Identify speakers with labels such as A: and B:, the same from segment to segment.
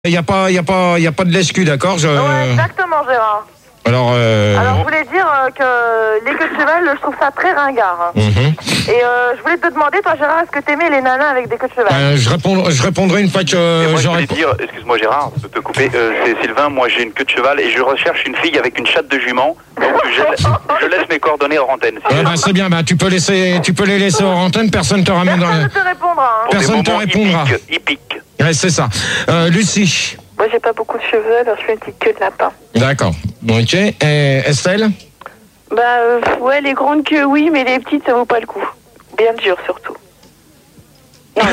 A: Il y a pas de lèche-cul, d'accord
B: Ouais, exactement, Gérard.
A: Alors,
B: je voulais dire que les queues de cheval, je trouve ça très ringard. Et je voulais te demander, toi, Gérard, est-ce que t'aimais les nanas avec des queues de cheval?
A: je répondrai une fois que
C: moi,
A: j'aurai...
C: je voulais dire, excuse-moi Gérard, de te couper, c'est Sylvain, moi j'ai une queue de cheval et je recherche une fille avec une chatte de jument. Donc je laisse mes coordonnées hors antenne.
A: c'est bien, tu peux les laisser hors antenne, personne te ramènera.
B: Personne ne te répondra.
A: Personne te répondra.
C: Hippique.
A: Ouais, c'est ça. Lucie.
D: Moi, j'ai pas beaucoup de cheveux, alors je fais une petite queue de lapin.
A: D'accord. Ok. Et Estelle?
D: Ouais, les grandes queues, oui, mais les petites, ça vaut pas le coup. Bien dur, surtout. Non,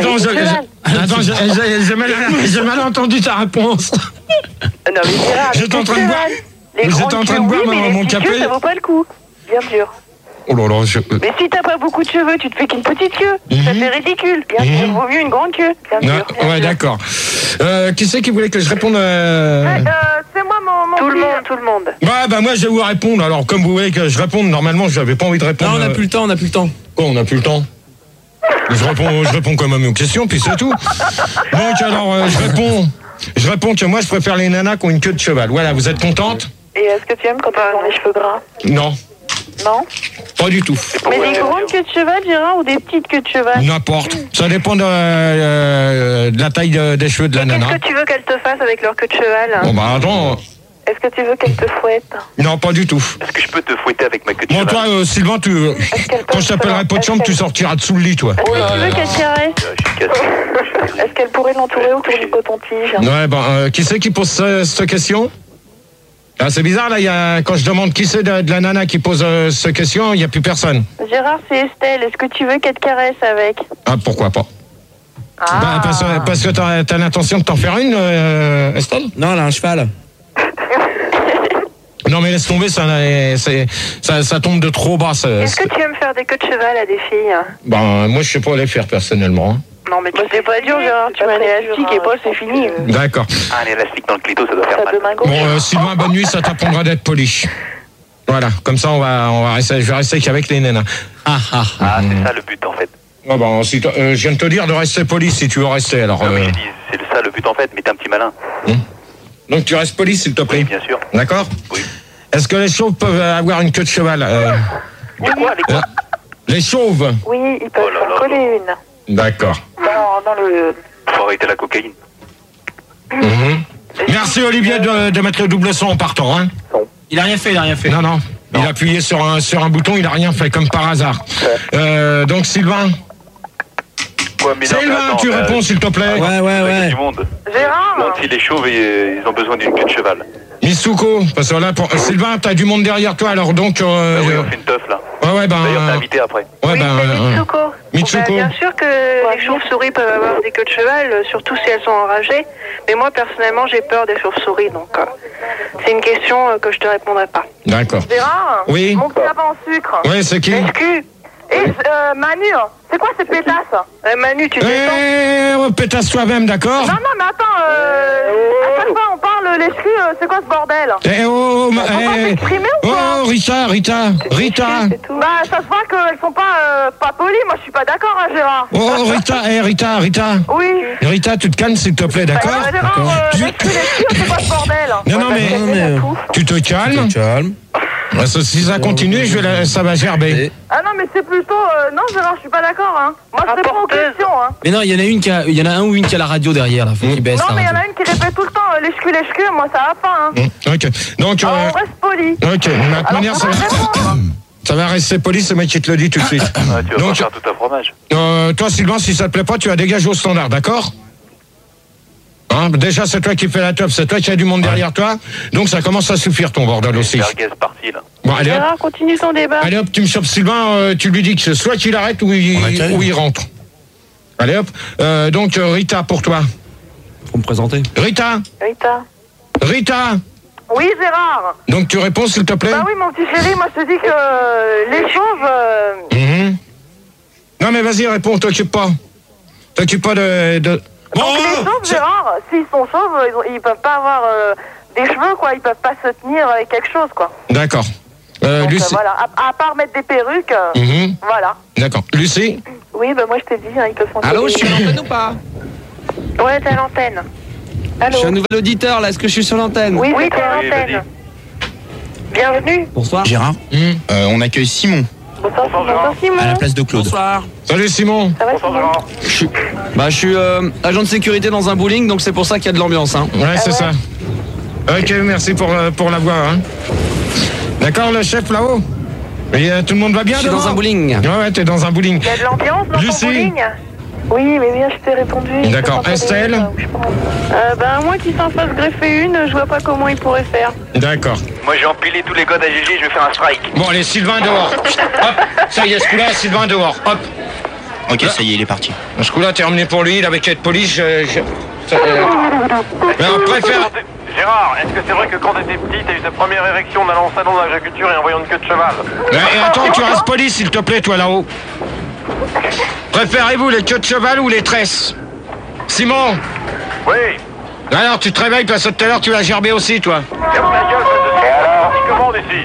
A: j'ai mal entendu ta réponse.
D: Non, mais Gérard,
A: J'étais en train de boire. J'étais en train de boire mon café.
D: Ça vaut pas le coup. Bien dur.
A: Oh là là,
D: Mais si t'as pas beaucoup de cheveux, tu te fais qu'une petite queue. Ça fait ridicule. Bien sûr, vaut mieux une grande queue. Bien sûr.
A: Ouais, d'accord. Qui c'est qui voulait que je réponde
B: C'est moi, mon
D: Tout le monde.
A: Ouais, moi je vais vous répondre. Alors, comme vous voulez que je réponde, normalement, je n'avais pas envie de répondre.
E: Non, on n'a plus le temps.
A: Quoi, on n'a plus le temps? Je réponds quand même aux questions, puis c'est tout. Donc, alors, je réponds que moi, je préfère les nanas qui ont une queue de cheval. Voilà, vous êtes contente?
D: Et est-ce que tu aimes quand elles ont les cheveux gras?
A: Non.
D: Non?
A: Pas du tout.
D: Mais des grandes queues de cheval, Gérard, ou des petites queues de cheval?
A: N'importe. Ça dépend de la taille des cheveux de la nana.
D: Qu'est-ce que tu veux qu'elle te fasse avec leur queue de cheval?
A: Bon, attends.
D: Est-ce que tu veux qu'elle te fouette?
A: Non, pas du tout.
C: Est-ce que je peux te fouetter avec ma queue de cheval?
A: Toi, Sylvain, quand je t'appellerai pas de chambre, tu sortiras dessous le lit, toi.
D: Est-ce que tu veux qu'elle caresse?
C: Je suis cassé.
D: Est-ce qu'elle pourrait l'entourer autour du coton-tige?
A: Ouais, qui c'est qui pose cette question? C'est bizarre, là, quand je demande qui c'est de la nana qui pose cette question, il n'y a plus personne.
D: Gérard, c'est Estelle. Est-ce que tu veux qu'elle te caresse avec?
A: Ah, pourquoi pas? Parce que t'as l'intention de t'en faire une, Estelle?
E: Non, elle a un cheval.
A: Non, mais laisse tomber, ça tombe de trop bas.
D: Est-ce que tu aimes faire des queues de cheval à des filles?
A: Moi, je sais pas les faire personnellement.
D: Non, mais c'est pas dur, Gérard. Tu mets un élastique et pas, c'est fini.
A: D'accord.
C: Un élastique dans le clito, ça doit faire mal.
A: Bon, Sylvain, bonne nuit, ça t'apprendra d'être poli. Voilà, comme ça, je vais rester qu'avec les nanas.
C: C'est ça le but en fait.
A: Je viens de te dire de rester poli si tu veux rester. Alors,
C: oui, j'ai dit, c'est ça le but en fait, mais t'es un petit malin.
A: Donc tu restes poli, s'il te plaît.
C: Oui, bien sûr.
A: D'accord.
C: Oui.
A: Est-ce que les chauves peuvent avoir une queue de cheval
C: De quoi, les quoi?
A: Les chauves?
D: Oui, ils peuvent en coller une.
A: D'accord.
D: Dans le...
C: Faut arrêter la cocaïne.
A: Merci Olivier de mettre le double son en partant. Hein.
E: Il a rien fait.
A: Non. Il a appuyé sur un bouton, il a rien fait, comme par hasard. Donc Sylvain. Sylvain, tu réponds s'il te plaît.
E: Ouais.
C: Du monde.
B: Gérard.
C: Donc si les chauves, ils ont besoin d'une queue de cheval.
A: Misuko, parce que là, Sylvain, t'as du monde derrière toi, alors donc...
C: oui, on fait une teuf là.
A: D'ailleurs,
C: t'es invité après.
D: Oui, c'est Mitsuko.
B: Bien sûr que les chauves-souris peuvent avoir des queues de cheval, surtout si elles sont enragées. Mais moi, personnellement, j'ai peur des chauves-souris, donc c'est une question que je te répondrai pas.
A: D'accord.
B: Gérard.
A: Oui.
B: Mon petit lapin en sucre.
A: Oui, c'est qui?
B: Et Manu, c'est quoi ces pétasses? Manu, tu descends.
A: Pétasse toi-même, d'accord?
B: Non, mais attends, à chaque fois on parle les culs, c'est quoi ce bordel?
A: On
B: peut pas s'exprimer ou quoi?
A: Rita.
B: Bah, ça se voit qu'elles sont pas polies, moi je suis pas d'accord, hein, Gérard.
A: Rita.
B: Oui.
A: Rita, tu te calmes, s'il te plaît, d'accord?
B: Gérard, les culs, c'est quoi ce bordel?
A: Non, mais tu te calmes. Si ça continue, ça va gerber.
B: Ah non, mais c'est plutôt... non, Gérard, je suis pas d'accord, hein. Moi, je réponds aux questions, hein.
E: Mais non, il y en a un ou une qui a la radio derrière, là. Faut qu'il baisse.
B: Non, mais il y en a une qui répète tout le temps, les culs, moi, ça va pas, hein.
A: Ok. Donc,
B: on reste poli.
A: Ok, de toute manière, ça va rester poli, c'est moi qui te le dis tout de suite.
C: Tu vas pas faire tout un fromage.
A: Toi, Sylvain, si ça te plaît pas, tu vas dégager au standard, d'accord? Déjà, c'est toi qui fais la teuf, c'est toi qui as du monde derrière toi, donc ça commence à suffire ton bordel aussi.
C: Parti, là.
A: Bon, allez hop.
D: Gérard, continue ton débat.
A: Allez hop, tu me chopes Sylvain, tu lui dis que soit qu'il arrête ou il rentre. Allez hop. Donc Rita, pour toi.
E: Faut me présenter.
A: Rita.
B: Oui, Gérard.
A: Donc tu réponds s'il te plaît.
B: Bah oui, mon petit chéri, moi je te dis que les chauves...
A: Non mais vas-y, réponds, t'occupe pas. T'occupe pas de...
B: Donc les chauves, Gérard, s'ils sont chauves, ils peuvent pas avoir des cheveux, quoi. Ils peuvent pas se tenir avec quelque chose, quoi.
A: D'accord.
B: Donc,
A: Lucie.
B: voilà, à part mettre des perruques, voilà.
A: D'accord. Lucie.
D: Oui, bah moi je te dis, ils peuvent s'en
E: Allô, je suis à l'antenne ou pas?
D: Ouais, t'es à l'antenne. Allô.
E: Je suis un nouvel auditeur là, est-ce que je suis sur l'antenne?
D: Oui, t'es à
C: Oui,
D: l'antenne. Bienvenue.
E: Bonsoir.
F: Gérard, on accueille Simon
D: Bonsoir Simon.
F: à la place de Claude.
E: Bonsoir.
A: Salut Simon.
D: Ça va Simon?
E: Je suis agent de sécurité dans un bowling, donc c'est pour ça qu'il y a de l'ambiance. Hein.
A: Ouais, c'est ça. Ok, merci pour la voix. Hein. D'accord, le chef là-haut. Et tout le monde va bien
E: Je suis
A: devant
E: dans un bowling.
A: Ouais, t'es dans un bowling.
B: Il y a de l'ambiance dans
A: Lucie.
B: ton bowling?
D: Oui, mais bien, je t'ai répondu.
A: D'accord. Estelle?
D: Moi qui s'en fasse greffer une, je vois pas comment il pourrait faire.
A: D'accord.
C: Moi j'ai empilé tous les codes AGG, je vais faire un strike.
A: Bon, allez, Sylvain dehors. Hop, ça y est, ce coup-là, Sylvain dehors. Hop.
F: Ok, ça y est, il est parti.
A: Ce coup-là, terminé pour lui, il avait qu'à être poli. Mais on préfère...
G: Gérard, est-ce que c'est vrai que quand t'étais petit, t'as eu ta première érection en allant au salon d'agriculture et en voyant une queue de cheval?
A: Et attends, tu restes poli, s'il te plaît, toi, là-haut. Préférez-vous les queues de cheval ou les tresses? Simon?
G: Oui.
A: Alors, tu te réveilles parce que tout à l'heure, tu l'as gerbé aussi, toi.
G: Ferme ta gueule, et alors tu commandes ici.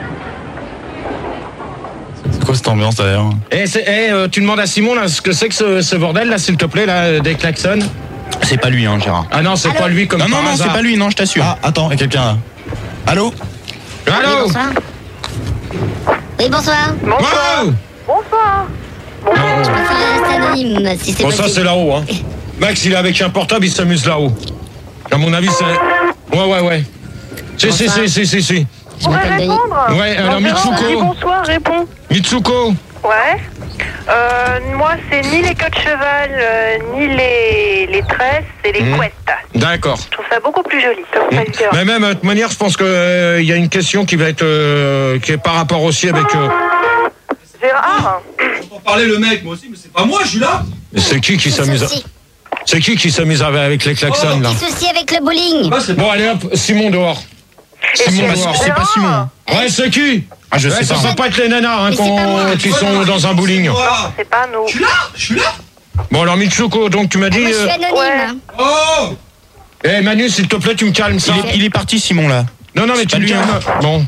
F: C'est quoi cette ambiance d'ailleurs?
A: Tu demandes à Simon, là, ce que c'est que ce bordel, là, s'il te plaît, là, des klaxons?
F: C'est pas lui, hein, Gérard.
A: Ah non, c'est pas lui comme
F: Non,
A: par
F: non, non,
A: hasard.
F: c'est pas lui, non, je t'assure. Ah, attends, il y a quelqu'un là. Allô?
A: Allô?
H: Bonsoir. Oui, bonsoir.
A: Wow.
D: Bonsoir.
H: Je préfère rester anonyme si c'est
A: Bon, ça,
H: possible.
A: c'est là-haut, hein. Max, il est avec un portable, il s'amuse là-haut. À mon avis, c'est... Ouais. Si.
H: Je m'appelle Denis.
A: Ouais, alors
D: Dis
A: Mitsuko.
D: bonsoir, réponds.
A: Mitsuko.
B: Ouais. Moi, c'est ni les queues de cheval, ni les tresses, c'est les couettes.
A: D'accord.
B: Je trouve ça beaucoup plus joli.
A: Mais même, de toute manière, je pense que il y a une question qui va être... qui est par rapport aussi avec...
D: Gérard.
E: Pour parler le mec, moi aussi, mais c'est pas moi, je suis là.
A: C'est qui s'amuse...
H: Souci.
A: C'est qui s'amuse avec les klaxons, là?
H: Petit souci avec le bowling.
A: Bon, allez, hop, Simon dehors. Simon dehors.
F: C'est pas Simon.
A: Ouais, c'est qui?
F: Ah, je sais
A: Ça
F: pas.
A: va pas être les nanas, hein,
H: Mais c'est pas moi.
A: qui sont dans un bowling.
B: C'est pas nous.
E: Je suis là.
A: Bon, alors Mitsuko, donc tu m'as dit...
H: Moi, je suis anonyme.
B: ouais.
H: hein.
E: Oh.
A: Eh Manu, s'il te plaît, tu me calmes ça.
F: Il est parti, Simon là.
A: Non, mais
F: c'est
A: tu
F: pas
A: me
F: lui,
A: calmes.
F: hein.
A: Bon,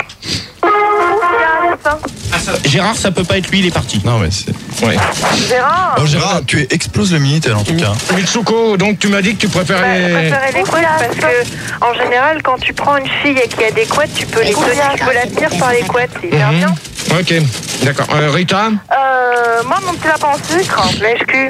F: Gérard, ça peut pas être lui, il est parti.
I: Non, mais c'est.
A: ouais.
D: Gérard.
I: Oh, Gérard, tu exploses le Minitel en tout cas.
A: Mitsuko, donc tu m'as dit que tu
B: Je
A: préférais...
B: préférais les couettes parce que, en général, quand tu prends une fille et qu'il y a des couettes, tu peux les tenir, tu peux la tenir par les couettes, c'est hyper bien.
A: Ok, d'accord. Rita?
D: Moi, mon petit lapin en sucre.
B: Lèche-cul.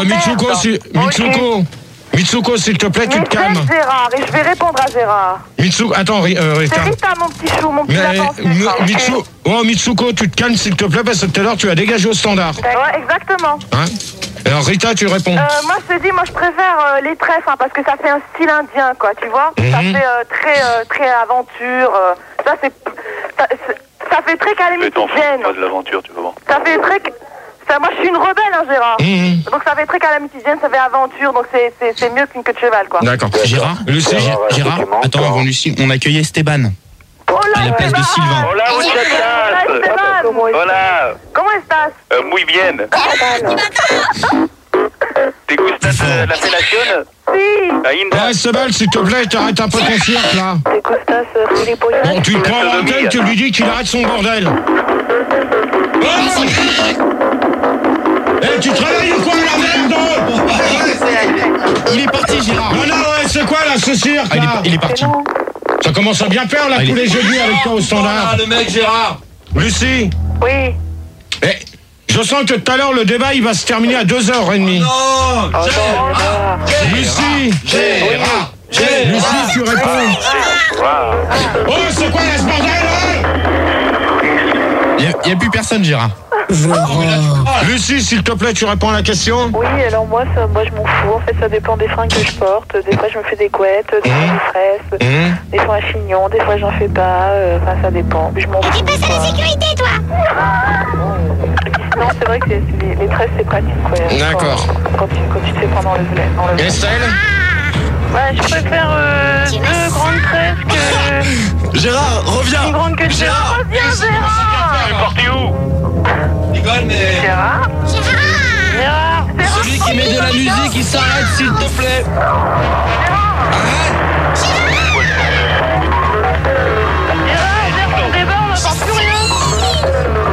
A: Mitsuko, s'il te plaît, tu te calmes.
D: Gérard, et je vais répondre à Gérard.
A: Mitsuko, attends, Rita.
D: C'est Rita, mon petit chou, mon petit lapin en sucre.
A: Mitsuko, tu te calmes, s'il te plaît, parce que tout à l'heure, tu as dégagé au standard.
D: Ouais, exactement.
A: Hein? Alors, Rita, tu réponds.
D: Moi, je te dis, moi, je préfère les trèfles, hein, parce que ça fait un style indien, quoi, tu vois. Ça fait très aventure. Ça fait très
C: Mais t'en fous
D: calamitidienne.
C: pas de l'aventure, tu vas voir.
D: Ça fait très... moi, je suis une rebelle, hein, Gérard. Donc, ça fait très calamitidienne, ça fait aventure, donc c'est mieux qu'une queue de cheval, quoi.
A: D'accord.
F: Gérard,
A: Lucie?
F: Gérard, attends, avant Lucie, on accueille Esteban
D: Oh là,
F: à la place de Sylvain.
C: Hola, muchachas.
D: Esteban.
C: Hola.
D: Comment estás?
C: Muy bien. ¿Te gustas la felación?
D: Si.
C: Ainda.
A: Ouais, Sebel, s'il te plaît, t'arrêtes un peu ton cirque, là.
D: Te gustas, gilipollas?
A: Bon, tu le prends à l'antenne, tu lui dis qu'il arrête son bordel. Eh, tu travailles ou quoi, la merde?
F: Il est parti, Gérard.
A: Non, ouais, c'est quoi, là, ce cirque,
F: Ah,
A: là?
F: il est parti.
A: Ça commence à bien faire, là, tous les jeudis avec toi au standard.
E: le mec, Gérard.
A: Lucie?
B: Oui.
A: Eh, je sens que tout à l'heure, le débat, il va se terminer à 2h30.
E: Non.
A: Lucie!
E: Gérard.
A: Lucie, tu réponds. Oh, c'est quoi, là, ce bordel, là?
F: Il y a plus personne, Gérard.
A: Lucie, s'il te plaît, tu réponds à la question?
D: Oui, alors moi je m'en fous. En fait, ça dépend des fringues que je porte. Des fois, je me fais des couettes, des fois des tresses, des fois un chignon, des fois, j'en fais pas. Enfin, ça dépend. Je m'en fous.
H: Tu passes à la sécurité, toi.
D: Non, c'est vrai que les tresses, c'est pratique, quoi.
A: D'accord.
D: Quand tu te fais prendre dans le blé.
A: Estelle?
B: Ouais, je préfère deux grandes tresses que
I: Gérard, reviens.
B: une grande queue de cheval.
D: Viens, Gérard.
C: Tu es parti où?
E: Rigole, mais.
B: Gérard. Gérard.
E: Celui qui met de la musique, il s'arrête, s'il te plaît.
B: Gérard, on débat, on n'entend plus rien.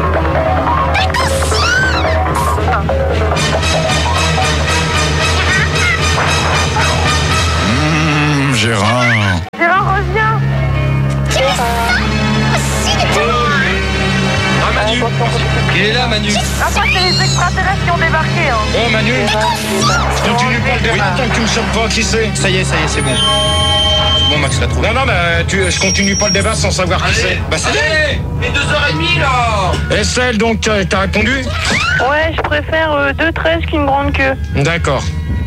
I: Gérard.
D: Gérard, reviens.
A: Ah, Manu.
E: Il est là, Manu.
D: Après, c'est les extraterrestres qui ont débarqué. Hein.
A: Oh, Manu. Continue pas le débat tant que tu me sais pas qui c'est.
F: Ça y est, c'est bon. Bon, Max l'a trouvé.
A: Non, je continue pas le débat sans savoir qui c'est.
F: Bah, c'est
E: Allez, mais 2h30 là.
A: Estelle, donc, t'as répondu?
B: Ouais, je préfère 2 tresses qu'une grande queue.
A: D'accord.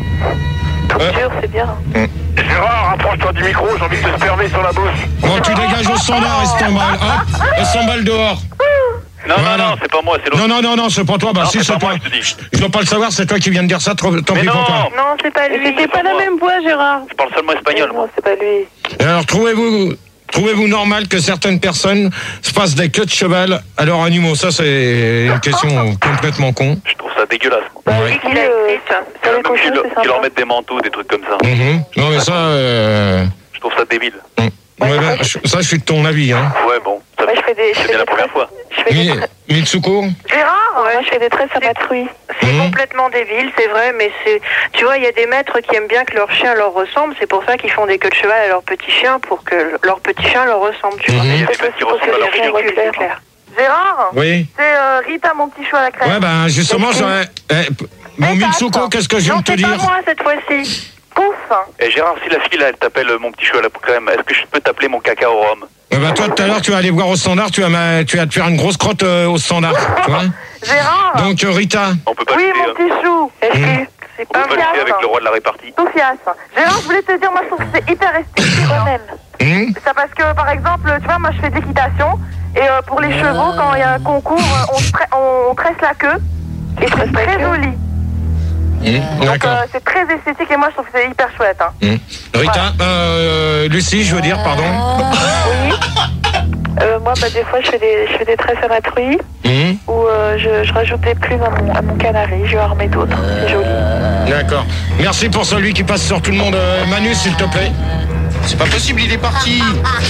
D: Dur, c'est bien.
G: Gérard, rapproche-toi du micro, j'ai envie de te spermer sur la bouche.
A: Bon, tu dégages au standard et s'emballe. Hop, et s'emballe dehors.
C: Non,
A: Voilà.
C: non, c'est pas moi, c'est l'autre.
A: Non, c'est pas toi. Bah,
C: Non,
A: si,
C: c'est
A: c'est
C: pas
A: toi.
C: moi, je te dis.
A: Je dois pas le savoir, c'est toi qui viens de dire ça. Tant pis pour toi.
B: Non, c'est pas lui. C'était pas la même voix, Gérard.
C: Je parle seulement espagnol, moi.
D: Non, c'est pas lui.
A: Et alors, trouvez-vous normal que certaines personnes se passent des queues de cheval à leurs animaux? Ça, c'est une question complètement con.
C: Je trouve ça dégueulasse.
D: Bah,
A: Ouais.
D: qui ça les cochons, c'est
C: Qui leur
D: sympa.
C: mettent des manteaux, des trucs comme ça.
A: Non, mais ça,
C: Je trouve ça débile.
A: ouais, ben, ça, je suis de ton avis. Hein.
C: Ouais, bon. Ça,
D: Ouais, je fais des
C: c'est bien la première fois.
D: Je fais des tresses.
A: Mitsuko?
D: Gérard, moi, je fais des tresses à matrouille.
B: C'est complètement débile, c'est vrai, mais tu vois, il y a des maîtres qui aiment bien que leur chien leur ressemble, c'est pour ça qu'ils font des queues de cheval à leur petit chien, pour que leur petit chien leur ressemble, tu vois.
C: Il y a des mecs qui ressemblent à leur chien.
B: C'est clair.
D: Gérard,
A: Oui.
D: c'est Rita, mon petit chou à la crème.
A: Ouais, ben, justement, j'aurais. Bon, Mitsuko, qu'est-ce que je viens de te
B: Non,
A: dire?
B: c'est pas moi cette fois-ci.
D: Pouf.
C: Et Gérard, si la fille là, elle t'appelle mon petit chou à la crème, est-ce que je peux t'appeler mon caca au rhum?
A: Bah, toi, tout à l'heure, tu vas aller voir au standard, tu vas te faire une grosse crotte au standard. Tu vois?
D: Gérard.
A: Donc, Rita.
C: On peut pas
D: Oui,
C: lutter,
D: mon
C: hein.
D: petit chou. C'est
C: On peut pas lutter avec le roi de la répartie.
D: Soufias. Gérard, je voulais te dire, moi, je trouve que c'est hyper esthétique quand même. Ça parce que, par exemple, tu vois, moi, je fais de l'équitation. Et pour les chevaux, quand il y a un concours, on tresse la queue. Et c'est très joli. Donc,
A: D'accord.
D: c'est très esthétique et moi, je trouve que c'est hyper chouette. Hein.
A: Rita, Lucie, je veux dire, pardon.
D: Oui. Moi, bah, des fois, je fais des tresses à matrouille. Ou je rajoute des plumes à mon canari. Je vais en remettre d'autres. C'est joli.
A: D'accord. Merci pour celui qui passe sur tout le monde. Manu, s'il te plaît.
F: C'est pas possible, il est parti.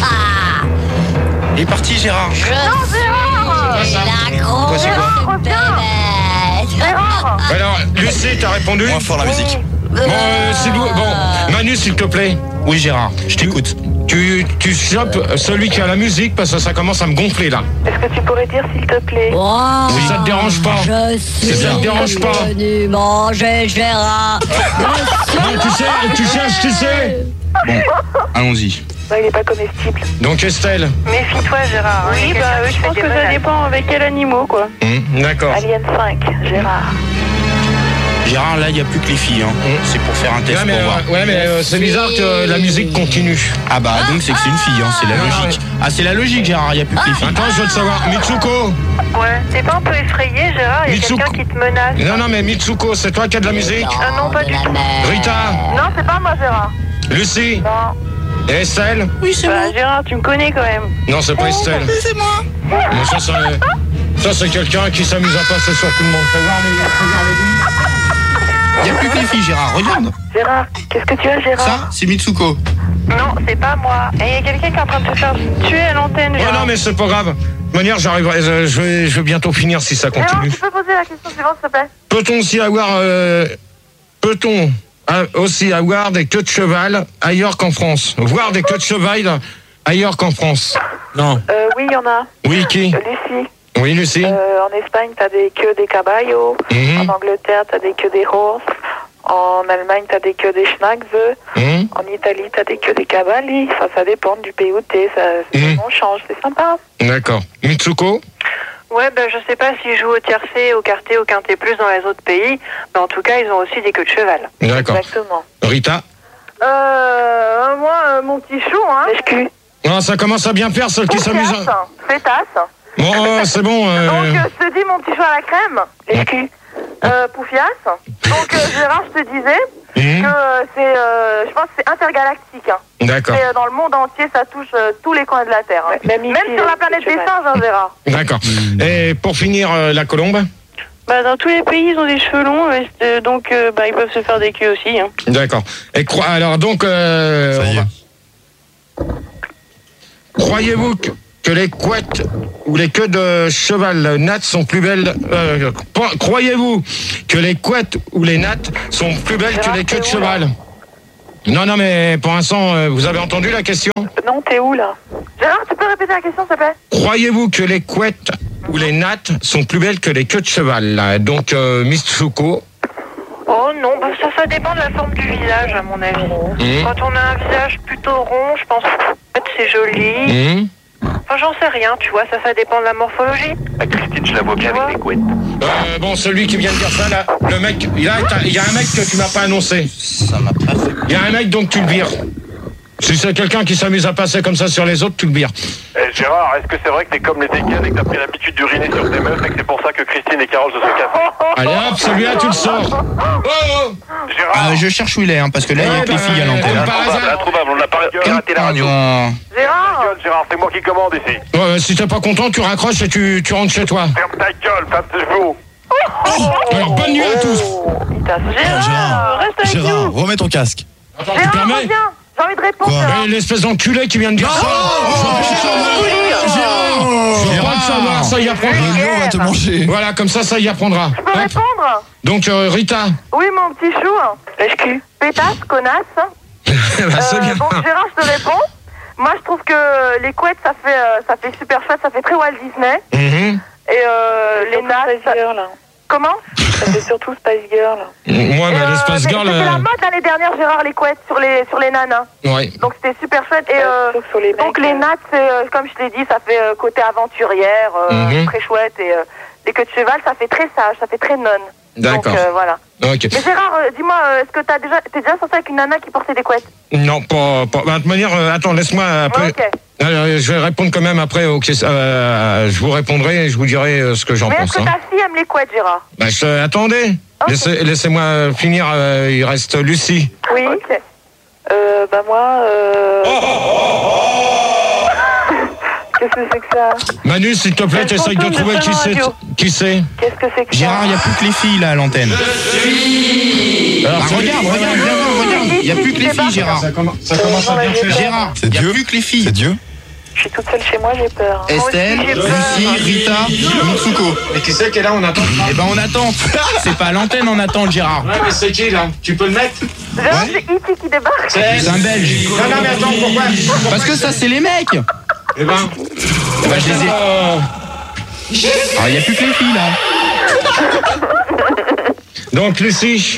F: Il est parti, Gérard.
D: Non, Gérard.
F: Quoi, c'est quoi?
D: Gérard.
A: Alors, Lucie, t'as répondu?
I: Moins fort la musique.
A: Bon, Manu, s'il te plaît.
F: Oui, Gérard, je t'écoute.
A: Tu chopes celui qui a la musique parce que ça commence à me gonfler là.
D: Est-ce que tu pourrais dire, s'il te plaît?
A: Si ça te dérange pas. Si ça te dérange pas.
H: Venu manger Gérard.
A: Non, tu sais.
F: Bon, allons-y.
D: Bah, il est pas comestible.
A: Donc Estelle.
B: Méfie-toi, Gérard. hein,
D: Oui,
B: il y a
D: bah,
B: quelqu'un qui
D: je
B: fait
D: pense
B: des
D: que ça
B: menaces.
D: dépend avec quel animal, quoi.
A: D'accord.
D: Alien 5, Gérard.
F: Gérard, là, il n'y a plus que les filles. Hein. C'est pour faire un test
A: Ouais, mais,
F: pour voir.
A: c'est bizarre que la musique continue.
F: Ah bah, donc c'est que c'est une fille, hein. C'est la logique. Ah, c'est la logique, Gérard, il n'y a plus que les filles.
A: Attends, je veux te savoir. Mitsuko.
B: Ouais. T'es pas un peu effrayé, Gérard? Il y a
A: Mitsuko.
B: quelqu'un qui te menace.
A: Non, mais Mitsuko, c'est toi qui as de la musique?
B: Non, pas du tout.
A: Rita.
D: Non, c'est pas moi, Gérard.
A: Lucie.
D: Non.
A: Et Estelle?
F: Oui, c'est
B: Bah, Gérard, tu me connais quand même.
A: Non, c'est pas Estelle.
F: c'est moi.
A: Mais ça, c'est quelqu'un qui s'amuse à passer sur tout le monde.
F: Il n'y a plus que les filles, Gérard, regarde.
D: Gérard, qu'est-ce que tu as, Gérard?
F: Ça, c'est Mitsuko.
B: Non, c'est pas moi. Et il y a quelqu'un qui est en train de se faire tuer à l'antenne,
A: Ouais,
B: Gérard.
A: non, mais c'est pas grave. De toute manière, j'arriverai. Je vais bientôt finir si ça
D: Gérard,
A: continue.
D: tu peux poser la question suivante, s'il te plaît?
A: Peut-on aussi avoir des queues de cheval ailleurs qu'en France? Voir des queues de cheval ailleurs qu'en France? Non.
D: Oui, il y en a.
A: Oui, qui?
D: Lucie.
A: Oui, Lucie.
D: En Espagne, t'as des queues des caballos. En Angleterre, t'as des queues des horses. En Allemagne, t'as des queues des schnacks. En Italie, t'as des queues des cavalli. Enfin, ça dépend du pays où t'es. On change, c'est sympa.
A: D'accord. Mitsuko?
B: Ouais, ben je sais pas s'ils jouent au tiercé, au quarté, au quinté plus dans les autres pays, mais en tout cas, ils ont aussi des queues de cheval.
A: D'accord.
D: Exactement.
A: Rita?
D: Moi, mon petit chou, hein. Lèche-cul.
A: Non, ça commence à bien faire, celle qui s'amuse.
D: Fétasse.
A: Bon, c'est bon.
D: Donc, je te dis, mon petit chou à la crème. Lèche-cul. Poufias. Donc, Gérard, je te disais que c'est, je pense que c'est intergalactique. Hein.
A: D'accord.
D: C'est, dans le monde entier, ça touche tous les coins de la Terre. Hein. Même sur la planète des singes, hein, Gérard.
A: D'accord. Et pour finir, la colombe?
B: Bah, dans tous les pays, ils ont des cheveux longs, donc bah, ils peuvent se faire des queues aussi. Hein.
A: D'accord. Et alors donc,
I: Ça y est.
A: croyez-vous que les couettes ou les queues de cheval nattes sont plus belles? Croyez-vous que les couettes ou les nattes sont plus belles que les queues de cheval? Non, mais pour l'instant, vous avez entendu la question?
D: Non, t'es où là? Gérard, tu peux répéter la question, s'il te plaît?
A: Croyez-vous que les couettes ou les nattes sont plus belles que les queues de cheval là? Donc, Miss Foucault.
B: Oh non, bah ça dépend de la forme du visage, à mon avis. Quand on a un visage plutôt rond, je pense que c'est joli. Enfin, j'en sais rien, tu vois, ça dépend de la morphologie.
C: Ah, Christine, je la vois bien avec les couettes.
A: Bon, celui qui vient de dire ça, là, le mec, il y a un mec que tu m'as pas annoncé.
I: Ça m'a pas fait.
A: Il y a un mec, donc tu le vires. Si c'est quelqu'un qui s'amuse à passer comme ça sur les autres, tu le vires.
G: Gérard, est-ce que c'est vrai que t'es comme les écailles et que t'as pris l'habitude d'uriner sur tes meufs et que c'est pour ça que Christine et Carole se sont cassées?
A: Allez hop, celui-là, tu le sors. Oh
G: Gérard,
I: Je cherche où il est, hein, parce que là, il y a que les filles à l'antenne.
G: introuvable, on n'a pas raté la radio.
D: Gérard,
G: Gérard, c'est moi qui commande ici.
A: Ouais, si t'es pas content, tu raccroches et tu rentres chez toi.
G: Ferme ta gueule, femme de chevaux.
A: Alors, bonne nuit à tous.
D: Gérard, reste avec
I: Gérard,
D: nous.
I: remets ton casque.
A: Attends, tu
D: Gérard,
A: permets?
D: reviens. J'ai envie de répondre,
I: Quoi?
D: Gérard.
A: L'espèce d'enculé qui vient de dire ça. Je veux pas le savoir, ça y apprendra.
I: Le lion va te manger.
A: Voilà, comme ça y apprendra.
D: Tu peux répondre?
A: Donc, Rita.
D: Oui, mon petit chou. Lèche-cul. Pétasse, connasse.
A: Bah, c'est bien.
D: Donc Gérard, je te réponds. Moi, je trouve que les couettes, ça fait super chouette, ça fait très Walt Disney.
A: Mhm.
D: Et les nattes...
B: Spice Girl, là.
D: Comment?
B: Ça fait surtout Spice Girl.
A: Moi, mais l'espèce girl.
D: C'était la mode l'année dernière, Gérard, les couettes sur les nanas.
A: Ouais.
D: Donc c'était super chouette. Et
B: Sauf sur les
D: donc
B: mecs,
D: les nattes, c'est, comme je t'ai dit, ça fait côté aventurière, très chouette. Et les queues de cheval, ça fait très sage, ça fait très nonne.
A: D'accord.
D: Donc voilà.
A: Ok.
D: Mais Gérard, dis-moi, est-ce que t'es déjà sorti avec une nana qui portait des couettes?
A: Non, pas. De toute manière, attends, laisse-moi après.
D: Ok.
A: Je vais répondre quand même après aux questions. Je vous répondrai et je vous dirai ce que j'en
D: Mais
A: pense.
D: est-ce que ta fille aime les couettes, Gérard?
A: Bah, attendez.
D: Ok.
A: Laissez-moi finir. Il reste Lucie.
D: Oui. Ok.
B: Bah moi, qu'est-ce que c'est que ça?
A: Manu, s'il te plaît,
B: Quel
A: t'essayes de
B: fantôme de
A: trouver
B: Fun Radio.
A: qui c'est.
B: Qu'est-ce que c'est que
I: Gérard, il n'y a plus que les filles là à l'antenne.
A: Alors,
I: Bah, regarde, il n'y a plus que les filles, Gérard.
A: Ça commence à bien faire.
I: Gérard, il n'y a plus que les filles.
J: C'est Dieu.
B: Je suis toute seule chez moi, j'ai peur.
I: Estelle, Lucie, Rita, Mitsuko.
A: Et qui c'est qui est là, on attend?
I: Eh ben on attend. C'est pas à l'antenne, on attend, Gérard.
A: Ouais, mais c'est qui là? Tu peux le mettre?
D: Gérard, c'est E.T. qui débarque.
I: C'est un Belge.
A: Non, mais attends, pourquoi?
I: Parce que ça, c'est les mecs.
A: Eh ben,
I: Je les ai. Ah, il n'y a plus que les filles là.
A: donc, Lucie.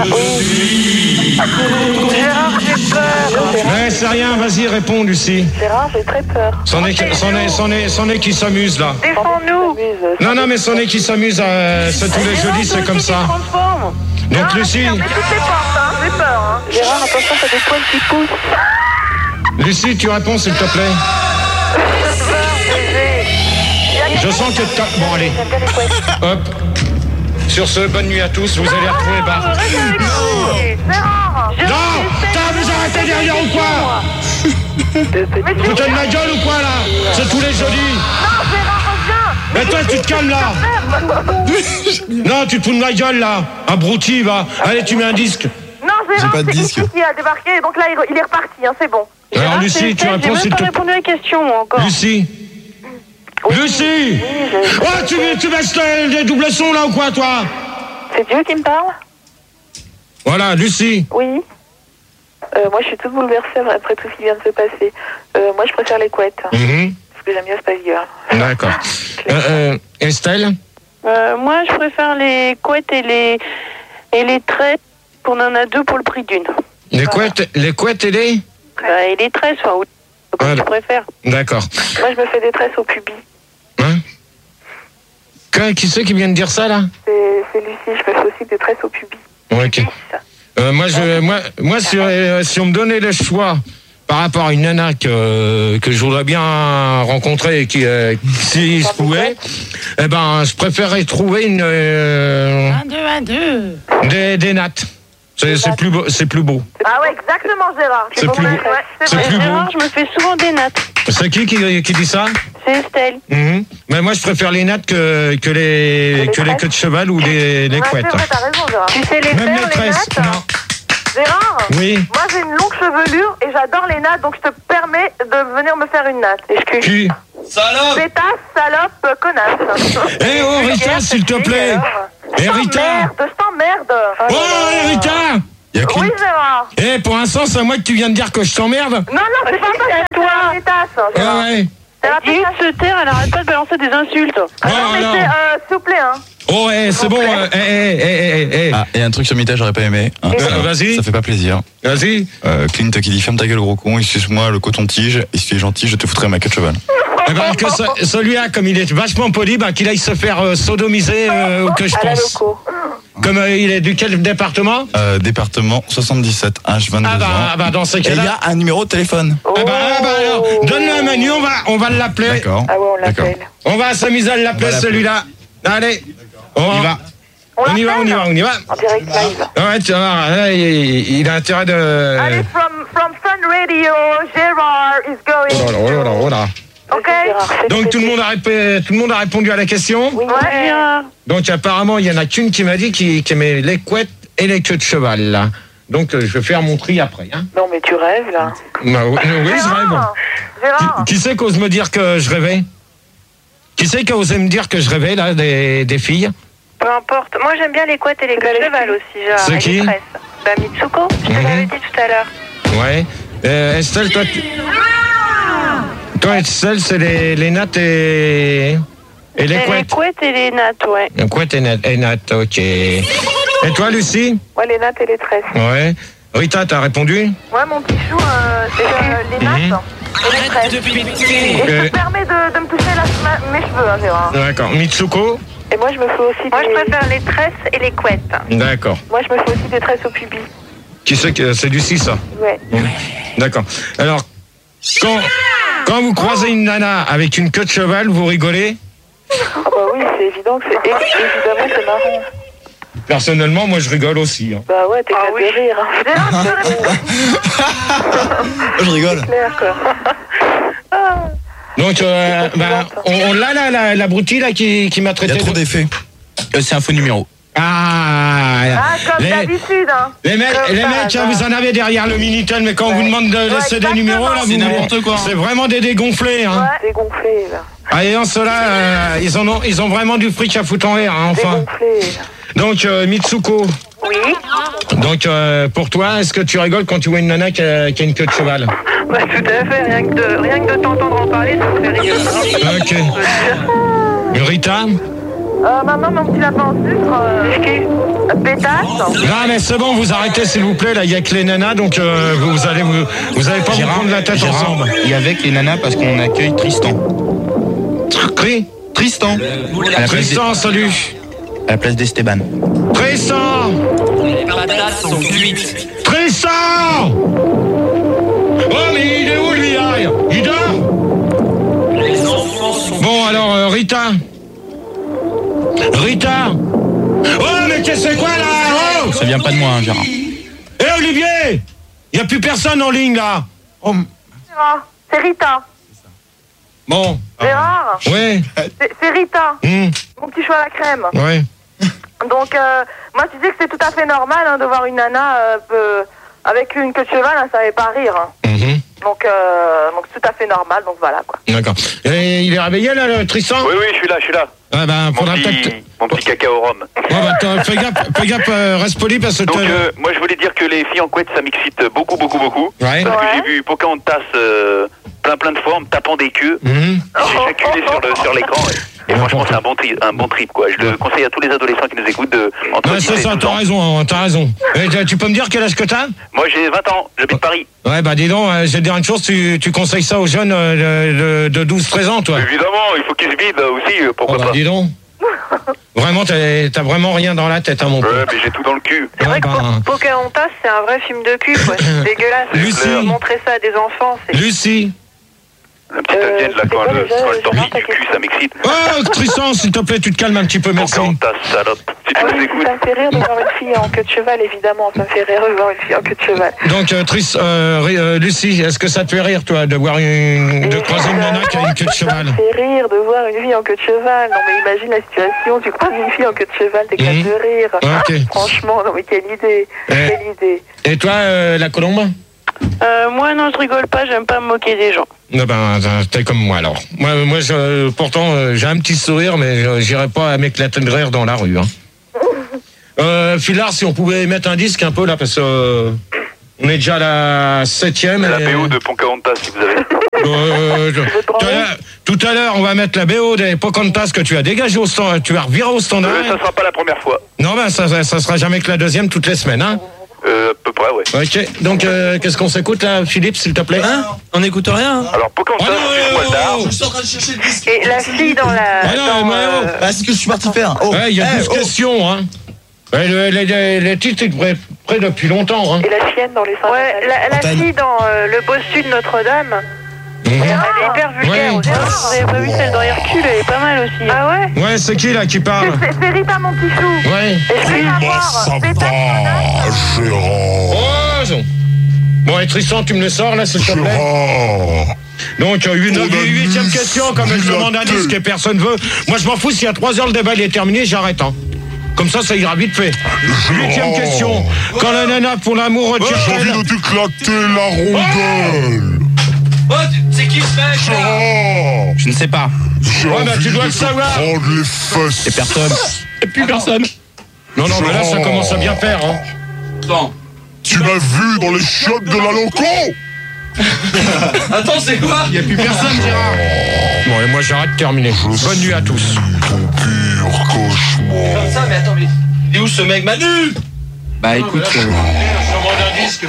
B: Gérard, j'ai peur.
A: Ouais, c'est rien, vas-y, réponds, Lucie.
B: Gérard, j'ai très peur.
A: C'en est qui s'amuse là.
B: Défends-nous.
A: Non, mais c'en est qui s'amuse, c'est tous les jeudis, c'est comme ça. Donc, Lucie.
D: Fermez toutes les portes, hein. J'ai peur, hein.
B: Gérard, attention, t'as des poils qui poussent.
A: Lucie, tu réponds, s'il te plaît. Je sens que... Bon, allez. Hop. Sur ce, bonne nuit à tous, vous allez retrouver Bart.
D: Gérard.
A: Non! T'as vous arrêtez derrière ou quoi? Vous te de ma gueule ou quoi, là? C'est tous les jeudis.
D: Non, Gérard, reviens.
A: Mais toi, tu te calmes, là. Non, tu te fous de ma gueule, là. Abruti, va. Allez, tu mets un disque.
D: Non, Gérard,
J: pas de
D: c'est
J: disque.
D: E.T. qui a débarqué, donc là, il est reparti, hein, c'est bon.
A: Alors, Lucie, tu réponds, s'il te plaît.
B: répondu à la question, moi, encore.
A: Lucie. Lucie! Oh, tu baisses les doubles sons, là, ou quoi, toi?
B: C'est Dieu qui me parle?
A: Voilà, Lucie.
B: Oui. Moi, je suis toute bouleversée après tout ce qui vient de se passer. Moi, je préfère les couettes.
A: Mhm.
B: Parce que j'aime bien Spice Girl.
A: D'accord. Estelle?
B: Moi, je préfère les couettes et les tresses. On en a deux pour le prix d'une.
A: Les couettes et les?
B: Et les tresses, enfin, oui. Comme tu préfères.
A: D'accord.
B: Moi, je me fais des tresses au pubis.
A: Hein? Qui c'est qui vient de dire ça, là?
B: C'est Lucie, je me fais aussi des tresses au pubis.
A: Ok. Moi, si on me donnait le choix par rapport à une nana que je voudrais bien rencontrer et qui si se pouvait, eh ben, je préférerais trouver une...
H: 1, 2.
A: Des nattes. C'est plus beau.
D: Ah ouais, exactement, Gérard.
A: C'est plus beau.
D: Ouais,
A: C'est
D: vrai.
A: plus beau.
B: Gérard, je me fais souvent des nattes.
A: C'est qui dit ça?
B: C'est Estelle.
A: Mais moi, je préfère les nattes que les queues de cheval ou les
D: Ouais,
A: couettes.
D: c'est vrai, t'as raison, Gérard.
B: Tu sais les
A: Même
B: faire,
A: les
B: les
A: tresses.
B: nattes?
A: Non.
D: Gérard,
A: Oui.
D: moi j'ai une longue chevelure et j'adore les nattes, donc je te permets de venir me faire une natte.
A: Qui?
D: Pétasse, salope, connasse.
A: Eh oh, Rita, s'il te plaît. Eh, Rita.
D: Je t'emmerde.
A: Oh, Rita.
J: Y
D: Oui, Gérard.
A: Eh, pour l'instant, c'est à moi que tu viens de dire que je t'emmerde.
D: Non, c'est pas toi, c'est toi. C'est ta tasse, Gérard.
A: Ouais.
B: Elle dit de se taire, elle arrête pas de balancer des insultes.
D: Non, mais s'il vous plaît, hein.
A: Oh, c'est bon.
I: Ah, et un truc sur Mita, j'aurais pas aimé. Hein,
A: vas-y.
I: Ça fait pas plaisir.
A: Vas-y.
I: Clint qui dit ferme ta gueule, gros con, excuse-moi le coton-tige, et si tu es gentil, je te foutrai ma queue de cheval.
A: Eh ben, que celui-là, comme il est vachement poli, qu'il aille se faire sodomiser, ou que je pense. Comme il est du quel département?
I: Département 77, âge 22 ans.
A: Dans ce
I: cas-là. Et il y a un numéro de téléphone.
A: Alors, donne-le à Manu, on va l'appeler.
I: D'accord.
D: Ah ouais, on l'appelle.
A: On va s'amuser à l'appeler, celui-là. Allez. On y va. On y va.
D: En direct live.
A: Ouais, tu vas voir, il a intérêt de...
D: Allez, from Fun Radio, Gérard is going.
A: Oh là.
D: Ok.
A: Donc tout le monde a répondu à la question.
D: Oui.
A: Donc apparemment il y en a qu'une qui m'a dit qui aimait les couettes et les queues de cheval là. Donc je vais faire mon tri après. Hein.
B: Non mais tu rêves là.
A: Bah, oui, je rêve.
D: Gérard.
A: Qui c'est qu'ose me dire que je rêvais? Qui c'est qui osait me dire que je rêvais là des filles?
B: Peu importe. Moi j'aime bien les couettes et les queues de cheval aussi. Genre,
A: c'est qui?
B: Bah Mitsuko, je te l'avais dit tout à l'heure.
A: Ouais. Estelle, toi Estelle, c'est les nattes et les couettes.
B: Les couettes et les nattes, ouais.
A: Les couettes et nattes, ok. Et toi Lucie?
D: Ouais, les nattes et les tresses.
A: Ouais. Rita, t'as répondu?
D: Ouais, mon petit chou, c'est les nattes et les tresses. Et je te permets de me toucher mes cheveux, hein, Gérard.
A: D'accord. Mitsuko?
D: Et moi, je me fais aussi
B: Moi, je préfère les tresses et les couettes.
A: D'accord.
D: Moi, je me fais aussi des tresses au pubis.
A: Qui c'est que c'est Lucie, ça?
D: Ouais.
A: D'accord. Alors, quand vous croisez une nana avec une queue de cheval, vous rigolez?
D: Ah bah oui, c'est évident que évidemment, c'est marrant.
A: Personnellement, moi, je rigole aussi. Hein.
D: Bah ouais, t'éclates de rire.
I: Je rigole.
D: C'est clair, quoi.
A: Donc, on l'a, l'abruti, là, qui m'a traité.
I: Il y a trop d'effets. C'est un faux numéro.
D: Comme d'habitude, hein.
A: Les mecs, vous en avez derrière le Minitel, mais quand on vous demande de laisser des numéros, là,
I: c'est n'importe quoi.
A: C'est vraiment des dégonflés, hein.
D: Ouais, dégonflés, là.
A: Ah, et ceux-là, ils ont vraiment du fric à foutre en l'air, hein, enfin.
D: Dégonflés, là.
A: Donc, Mitsuko.
B: Oui.
A: Donc, pour toi, est-ce que tu rigoles quand tu vois une nana qui a une queue de cheval?
B: Bah, tout à fait. Rien que de t'entendre en parler, ça me fait rire.
A: Ok. Rita?
D: Maman, mon petit lapin en sucre, pétasse.
A: Non, mais c'est bon, vous arrêtez, s'il vous plaît. Là, il y a que les nanas, donc vous allez pas vous prendre la tête ensemble.
I: Il y a avec les nanas parce qu'on accueille Tristan. Tristan.
A: Tristan, salut.
I: À la place d'Esteban.
A: Tristan.
E: Les patates sont cuites.
A: Tristan. Oh, mais il est où, lui, là? Il dort?
E: Les enfants sont...
A: Bon, alors, Rita. Oh, mais qu'est-ce que c'est quoi, là? Oh,
I: Ça vient pas de moi, hein, Gérard.
A: Eh, Olivier, il n'y a plus personne en ligne, là. Oh.
D: C'est Rita.
A: Bon.
D: Gérard.
A: Ouais.
D: C'est Rita. Mon petit choix à la crème.
A: Ouais.
D: Donc, moi, tu dis que c'est tout à fait normal de voir une nana avec une queue de cheval, ça ne fait pas rire. Donc, c'est tout à fait normal, donc voilà, quoi.
A: D'accord. Et il est réveillé, là, le Tristan?
C: Oui, je suis là.
A: Ah ben, faudra peut-être...
C: Mon petit caca au rhum.
A: Ouais, fais gaffe, reste poli parce que...
C: Donc, moi, je voulais dire que les filles en couette, ça m'excite beaucoup.
A: Ouais.
C: Parce que j'ai vu Pocahontas plein de fois en me tapant des queues. J'ai éjaculé sur l'écran. Et franchement, c'est un bon trip, quoi. Je le conseille à tous les adolescents qui nous écoutent entre 10 et 12 ans.
A: T'as raison. Et tu peux me dire quel âge que t'as?
C: Moi, j'ai 20 ans, j'habite Paris.
A: Ouais, bah dis donc, je vais te dire une chose, tu conseilles ça aux jeunes de 12-13 ans, toi?
C: Évidemment, il faut qu'ils se vident aussi, pourquoi pas.
A: Dis donc. Vraiment, t'as vraiment rien dans la tête, hein, mon pote.
C: Ouais, mais j'ai tout dans le cul.
B: C'est vrai que Pocahontas, c'est un vrai film de cul, quoi. C'est dégueulasse.
A: Lucie.
B: Montrer ça à des enfants, c'est...
A: Lucie.
C: La petite indienne, là, quand elle torche du cul, ça m'excite.
A: Oh, Tristan, s'il te plaît, tu te calmes un petit peu, merci.
C: Pocahontas, salope. Si tu nous écoutes.
D: Ça me fait rire de voir une fille en queue de cheval, évidemment. Ça me fait rire de voir une fille en queue de cheval.
A: Donc, Lucie, est-ce que ça te fait rire, toi, de croiser une nana qui a une queue de cheval?
D: Ça me fait rire de voir une fille en queue de cheval. Non, mais imagine la situation, tu croises une fille en queue de cheval, t'éclates de rire.
A: Okay.
D: Franchement, non, mais quelle idée. Quelle idée.
A: Et toi, la colombe?
B: Moi, non, je rigole pas, j'aime pas me moquer des gens.
A: Non, ben, t'es comme moi, alors. Moi, pourtant, j'ai un petit sourire, mais j'irai pas à m'éclater de rire dans la rue. Hein. Filard, si on pouvait mettre un disque un peu là, parce que on est déjà à la 7e.
C: La BO de Pocahontas, si vous avez.
A: Tout à l'heure, on va mettre la BO des Pocahontas que tu as dégagé au standard, tu as reviré au standard.
C: Ça sera pas la première fois.
A: Non, ben ça sera jamais que la deuxième toutes les semaines, hein.
C: À peu près, ouais.
A: Ok, donc qu'est-ce qu'on s'écoute là, Philippe, s'il te plaît?
E: Hein? On n'écoute rien.
C: Alors Pocahontas,
F: Je suis en train de chercher le disque.
B: Et la fille dans la...
F: C'est ce que je suis parti faire.
A: Il y a 12 questions, hein. Les titres étaient prêts depuis longtemps, hein.
B: Et la chienne dans les seins. Ouais, la fille dans Le Bossu de Notre-Dame. Elle est hyper vulgaire aussi. Vous avez pas vu celle dans Hercule, elle est pas mal aussi. Ah ouais?
A: Ouais, c'est qui là qui parle?
D: C'est Rita, mon petit chou.
A: Ouais.
D: Comment ça va,
A: Gérard? Bon, et Tristan, tu me le sors là, s'il te plaît? Donc, 8e question, comme je demande un disque et personne veut. Moi, je m'en fous, s'il y a 3 heures, le débat il est terminé, j'arrête, hein. Comme ça ira vite fait. 8e question. Quand la nana pour l'amour retire.
J: J'ai envie de t'éclater la rondelle.
E: Oh, c'est qui ce mec là?
I: Je ne sais pas.
A: Ouais, bah tu dois le savoir.
J: Prendre les fesses.
I: Et personne. Et plus personne.
A: Non, mais là, ça commence à bien faire, hein.
E: Attends.
J: Tu m'as vu dans les chiottes de la loco.
E: Attends, c'est quoi?
I: Il n'y a plus personne, Gérard.
A: Bon, et moi, j'arrête de terminer. Bonne nuit à tous.
J: Ton pire cauchemar.
E: Comme ça, mais attends, mais il est où ce mec, Manu?
I: Bah écoute.
A: Je demande un disque.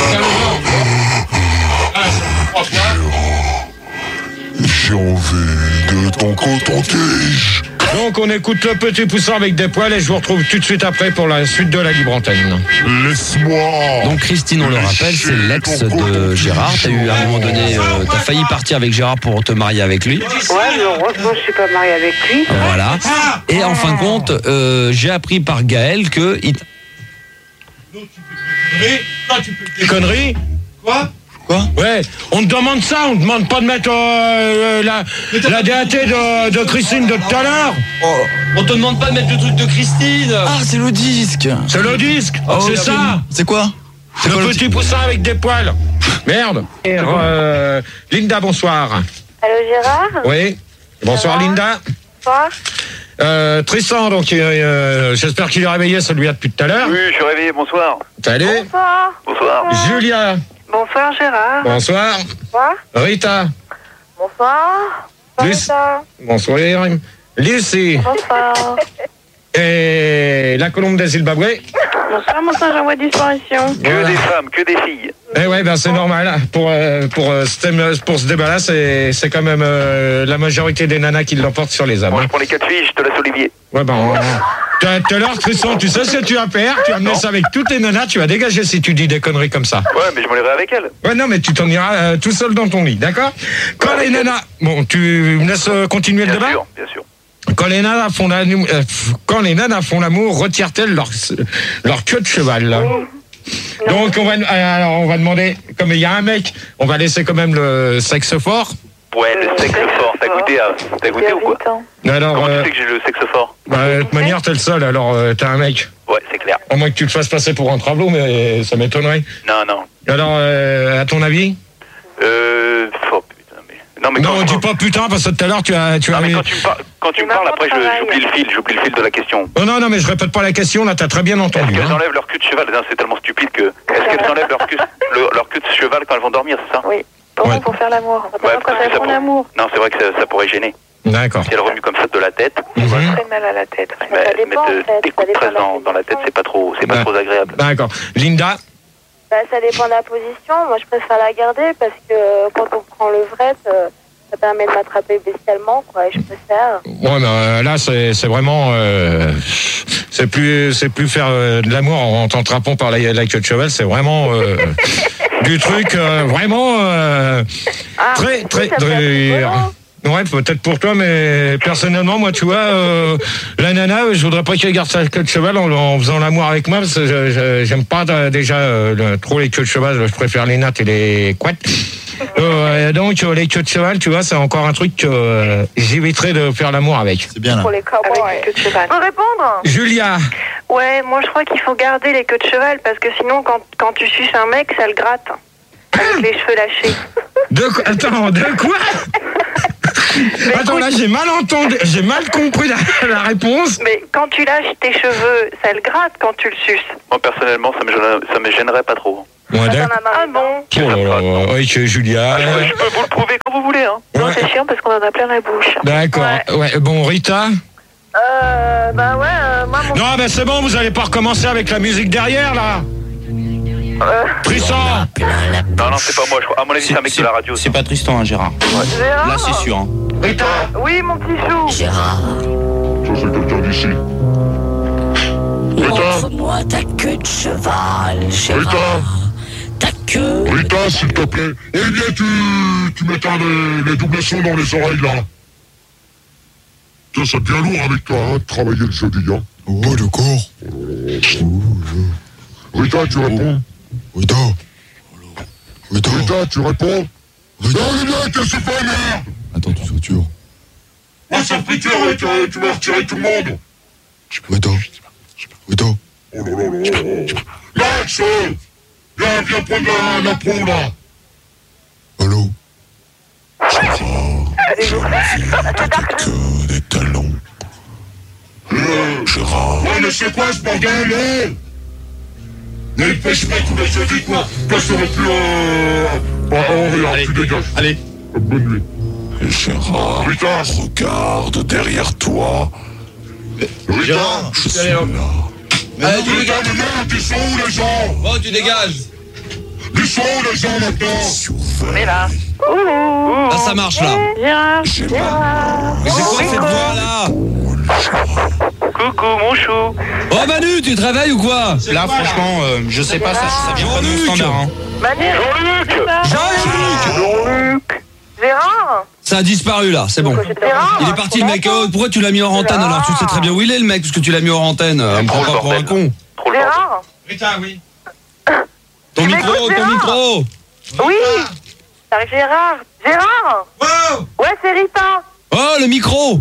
J: J'ai envie de ton coton-tige.
A: Donc on écoute le petit poussin avec des poils et je vous retrouve tout de suite après pour la suite de la libre antenne.
J: Laisse-moi.
E: Donc Christine, on le rappelle, c'est l'ex de Gérard. T'as eu à un moment donné, t'as failli partir avec Gérard pour te marier avec lui.
B: Ouais, mais heureusement, je suis pas mariée avec lui.
E: Voilà. Et en fin de compte, j'ai appris par Gaël que...
A: Des conneries?
F: Quoi?
A: Ouais, on te demande ça, on te demande pas de mettre la DAT de Christine de tout à l'heure.
E: On te demande pas de mettre le truc de Christine.
F: Ah, c'est le disque.
A: C'est le disque, c'est ça.
F: C'est quoi?
A: Le petit poussin avec des poils. Merde. Linda, bonsoir.
D: Allô, Gérard?
A: Oui. Bonsoir, Linda.
D: Bonsoir.
A: Tristan, donc j'espère qu'il est réveillé, celui-là depuis tout à l'heure.
C: Oui, je suis réveillé, bonsoir.
A: Salut.
D: Bonsoir.
C: Bonsoir.
A: Julia.
B: Bonsoir Gérard.
A: Bonsoir.
D: Bonsoir.
A: Rita.
D: Bonsoir.
A: Bonsoir. Lucie.
D: Bonsoir.
A: Et la colombe des Zimbabwe.
B: Bonsoir, mon singe en voie de disparition.
C: Que des femmes, que des filles.
A: Eh ouais, ben c'est normal. Pour ce débat-là, c'est quand même la majorité des nanas qui l'emportent sur les hommes.
C: Moi, je prends les 4 filles, je te laisse Olivier.
A: Ouais, ben... Tout à l'heure, Tristan, tu sais ce que tu vas faire? Tu vas amener ça avec toutes les nanas, tu vas dégager si tu dis des conneries comme ça.
C: Ouais, mais je m'en irai avec elle.
A: Ouais, non, mais tu t'en iras tout seul dans ton lit, d'accord? Quand les nanas... Bon, tu me laisses continuer le débat?
C: Bien sûr.
A: Quand les nanas font l'amour, retirent-elles leur queue de cheval là? Donc on va demander, comme il y a un mec, on va laisser quand même le sexe fort.
C: Ouais, le sexe fort. T'as goûté ou quoi?
A: Alors,
C: comment tu sais que j'ai le sexe fort?
A: De toute manière, t'es le seul, alors t'as un mec.
C: Ouais, c'est clair.
A: Au moins que tu te fasses passer pour un travelot, mais ça m'étonnerait.
C: Non.
A: Alors, à ton avis? Non, dis pas putain, parce que tout à l'heure tu as...
C: Non, mais quand tu me parles, après j'oublie le fil de la question.
A: Oh non, mais je répète pas la question, là t'as très bien entendu.
C: Est-ce qu'elles enlèvent leur cul de cheval? C'est tellement stupide que... Est-ce qu'elles enlèvent leur cul de cheval quand elles vont dormir, c'est ça?
B: Oui, pour faire l'amour.
C: Ouais,
B: quand elles font l'amour.
C: Non, c'est vrai que ça pourrait gêner.
A: D'accord.
C: Si elles remuent comme ça de la tête...
B: Très mal à la tête.
C: Mettre des coups de presse dans la tête, c'est pas trop agréable.
A: D'accord. Linda?
D: Ça dépend de la position. Moi, je préfère la garder parce que quand on prend le vrai, ça permet de m'attraper bestialement, quoi. Et je préfère.
A: Ouais, mais là, c'est vraiment... c'est plus faire de l'amour en t'attrapant par la queue de cheval, c'est vraiment du truc vraiment très dur. Ouais, peut-être pour toi, mais personnellement, moi, tu vois, la nana, je voudrais pas qu'elle garde sa queue de cheval en faisant l'amour avec moi, parce que j'aime pas déjà trop les queues de cheval, je préfère les nattes et les couettes. Donc, les queues de cheval, tu vois, c'est encore un truc que j'éviterais de faire l'amour avec.
F: C'est bien là.
B: Pour les cowboys. Avec les queues de cheval.
D: Tu peux répondre?
A: Julia.
B: Ouais, moi je crois qu'il faut garder les queues de cheval, parce que sinon, quand tu suces un mec, ça le gratte. Avec les cheveux lâchés.
A: Attends, de quoi? Attends, là, j'ai mal entendu, j'ai mal compris la réponse.
B: Mais quand tu lâches tes cheveux, ça le gratte quand tu le suces.
C: Moi, personnellement, ça me gênerait pas trop.
A: Ouais, d'accord.
B: Ah bon?
A: Oh là là, oui, Julia.
C: Je peux vous le prouver quand vous voulez, hein.
B: Non, c'est chiant parce qu'on en a plein la bouche.
A: D'accord. Ouais. Bon, Rita?
D: Bah ouais, moi mon...
A: Non, ben c'est bon, vous allez pas recommencer avec la musique derrière, là. Tristan.
C: Non, c'est pas moi. À mon avis, c'est un mec de la radio.
I: C'est pas Tristan, hein, Gérard.
D: Gérard?
I: Là, c'est sûr. Hein.
A: Rita.
D: Oui, mon petit chou.
J: Ça, c'est quelqu'un d'ici.
H: Montre-moi ta queue de cheval, Gérard. Ta queue.
J: Rita, s'il te plaît. Eh bien, tu m'éteins les doubles sons dans les oreilles, là. Ça devient lourd avec toi, hein, de travailler le jeudi, hein.
K: Ouais, d'accord.
J: Rita, tu réponds?
K: Rita,
J: Rita, tu réponds?
K: Rita.
J: Non, mais qu'est-ce que c'est pas merde?
K: Attends, tu satures.
J: Ah, ça fait peur, tu m'as retiré tout le monde.
K: Rita.
J: Oh là là là. Max, viens prendre la pro, là.
K: Allô?
J: Que des talons. Gérard. Ouais, mais c'est quoi ce bordel, mais il pêche pas tous les jeudis, quoi. Passerai plus regarde, tu dégages.
I: Allez.
J: Bonne nuit. Gérard, regarde derrière toi. Rita, je suis là.
E: Allez, tu
J: Rita, mais merde, ils sont où les gens?
E: Oh, tu dégages.
J: Ils sont où les gens maintenant?
B: On est là.
E: Là, ça marche, là.
B: Gérard.
E: Mais c'est quoi cette voix-là?
C: Coucou, mon chou.
E: Oh, Manu, tu te réveilles ou quoi?
I: Là, franchement, je sais pas, ça vient pas de mon standard. Hein.
D: Manu.
C: Jean-Luc.
D: Gérard.
E: Ça a disparu, là, c'est bon.
D: Gérard.
E: Il est parti, le mec. Oh, pourquoi tu l'as mis hors antenne, alors? Tu sais très bien où il est, le mec, parce que tu l'as mis hors antenne. On me prend pas pour un con.
C: Trop le bordel.
D: Gérard.
A: Rita, oui.
E: Ton micro.
D: Oui. Gérard. Gérard.
A: Wow.
D: Ouais, c'est Rita.
E: Oh, le micro.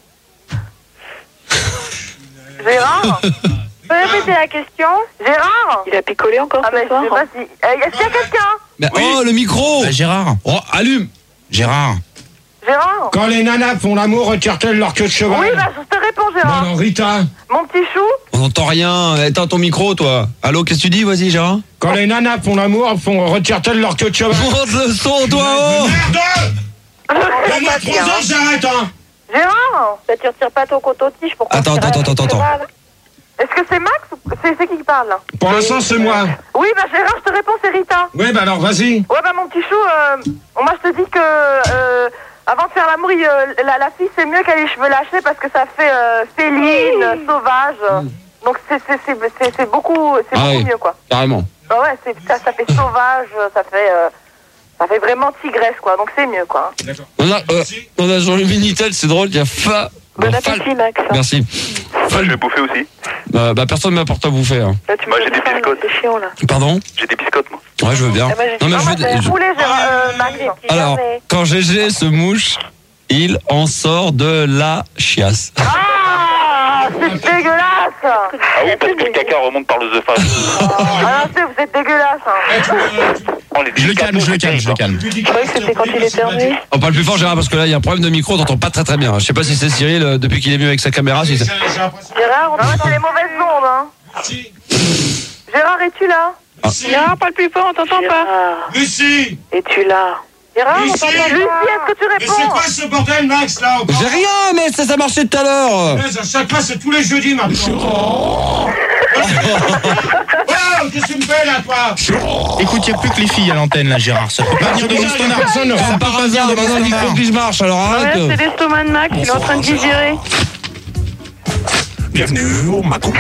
D: Gérard. Tu peux répéter la question? Gérard.
B: Il a picolé encore
D: Ah, mais
B: ce
D: je
B: soir.
D: sais pas si... Est-ce qu'il y a quelqu'un?
E: Mais, oh, le micro.
I: Gérard.
E: Oh, allume.
I: Gérard.
D: Gérard.
A: Quand les nanas font l'amour, retirent-elles leur queue de cheval?
D: Oui, bah je te réponds, Gérard.
A: Non, Rita.
D: Mon petit chou.
E: On n'entend rien. Éteins ton micro, toi. Allô, qu'est-ce que tu dis? Vas-y, Gérard.
A: Quand les nanas font l'amour, retirent-elles leur queue de cheval?
E: Monte le son, toi, oh.
A: Merde! Au moins 3 ans, j'arrête, hein!
D: Gérard. Ça tu retires pas ton coton-tige pour...
E: Attends.
D: Est-ce que c'est Max ou c'est qui parle là?
A: Pour l'instant, c'est moi.
D: Oui, bah Gérard, je te réponds, c'est Rita.
A: Oui, bah alors, vas-y.
D: Ouais, bah mon petit chou, moi je te dis que avant de faire l'amour, la fille c'est mieux qu'elle ait les cheveux lâchés parce que ça fait féline, sauvage. Donc c'est beaucoup mieux quoi.
E: Carrément.
D: Bah ouais, ça fait sauvage, ça fait vraiment tigresse quoi, donc c'est mieux quoi.
A: D'accord.
E: On a sur le Minitel, c'est drôle, il y a
B: Bon appétit, Max.
E: Merci.
C: Moi, je vais bouffer aussi.
E: Bah personne ne m'apporte à bouffer. Hein.
B: Là, tu
C: Moi,
B: me
C: j'ai des
B: fais faim,
C: biscottes.
B: C'est chiant là.
E: Pardon?
C: J'ai des biscottes, moi.
E: Ouais, je veux bien.
B: moi, j'ai
E: Non, mais
D: Moi c'est
E: je...
D: poulet, Max.
E: Alors, quand GG se mouche, il en sort de la chiasse.
D: Ah, c'est dégueulasse.
C: Ah oui, parce que le caca remonte par l'œsophage.
D: Ah non, vous êtes dégueulasse.
C: On les
I: Je le calme.
B: Je croyais que c'était quand il éternuait.
E: On parle plus fort, Gérard, parce que là, il y a un problème de micro, on t'entend pas très bien. Je sais pas si c'est Cyril, depuis qu'il est venu avec sa caméra. Si
D: Gérard, c'est les mauvaises ondes, hein. Gérard, es-tu là?
B: Gérard, parle plus fort, on t'entend pas.
A: Lucie!
B: Es-tu là?
D: Gérard,
A: Lucie,
D: Lucie, est-ce que tu
A: Mais c'est
D: réponds?
A: quoi ce bordel, Max, là?
E: J'ai rien, mais ça marchait tout à l'heure.
A: À chaque fois, c'est tous les jeudis, maintenant. Oh, qu'est-ce que tu me fais, là, toi?
I: Écoute, il n'y a plus que les filles à l'antenne, là, Gérard. Ça peut pas venir de mon standard.
E: Comme par hasard, maintenant le micro qui se marche, alors
B: Ouais,
E: arrête.
B: c'est l'estomac de Max, il est en train de digérer.
J: Bienvenue au Macou.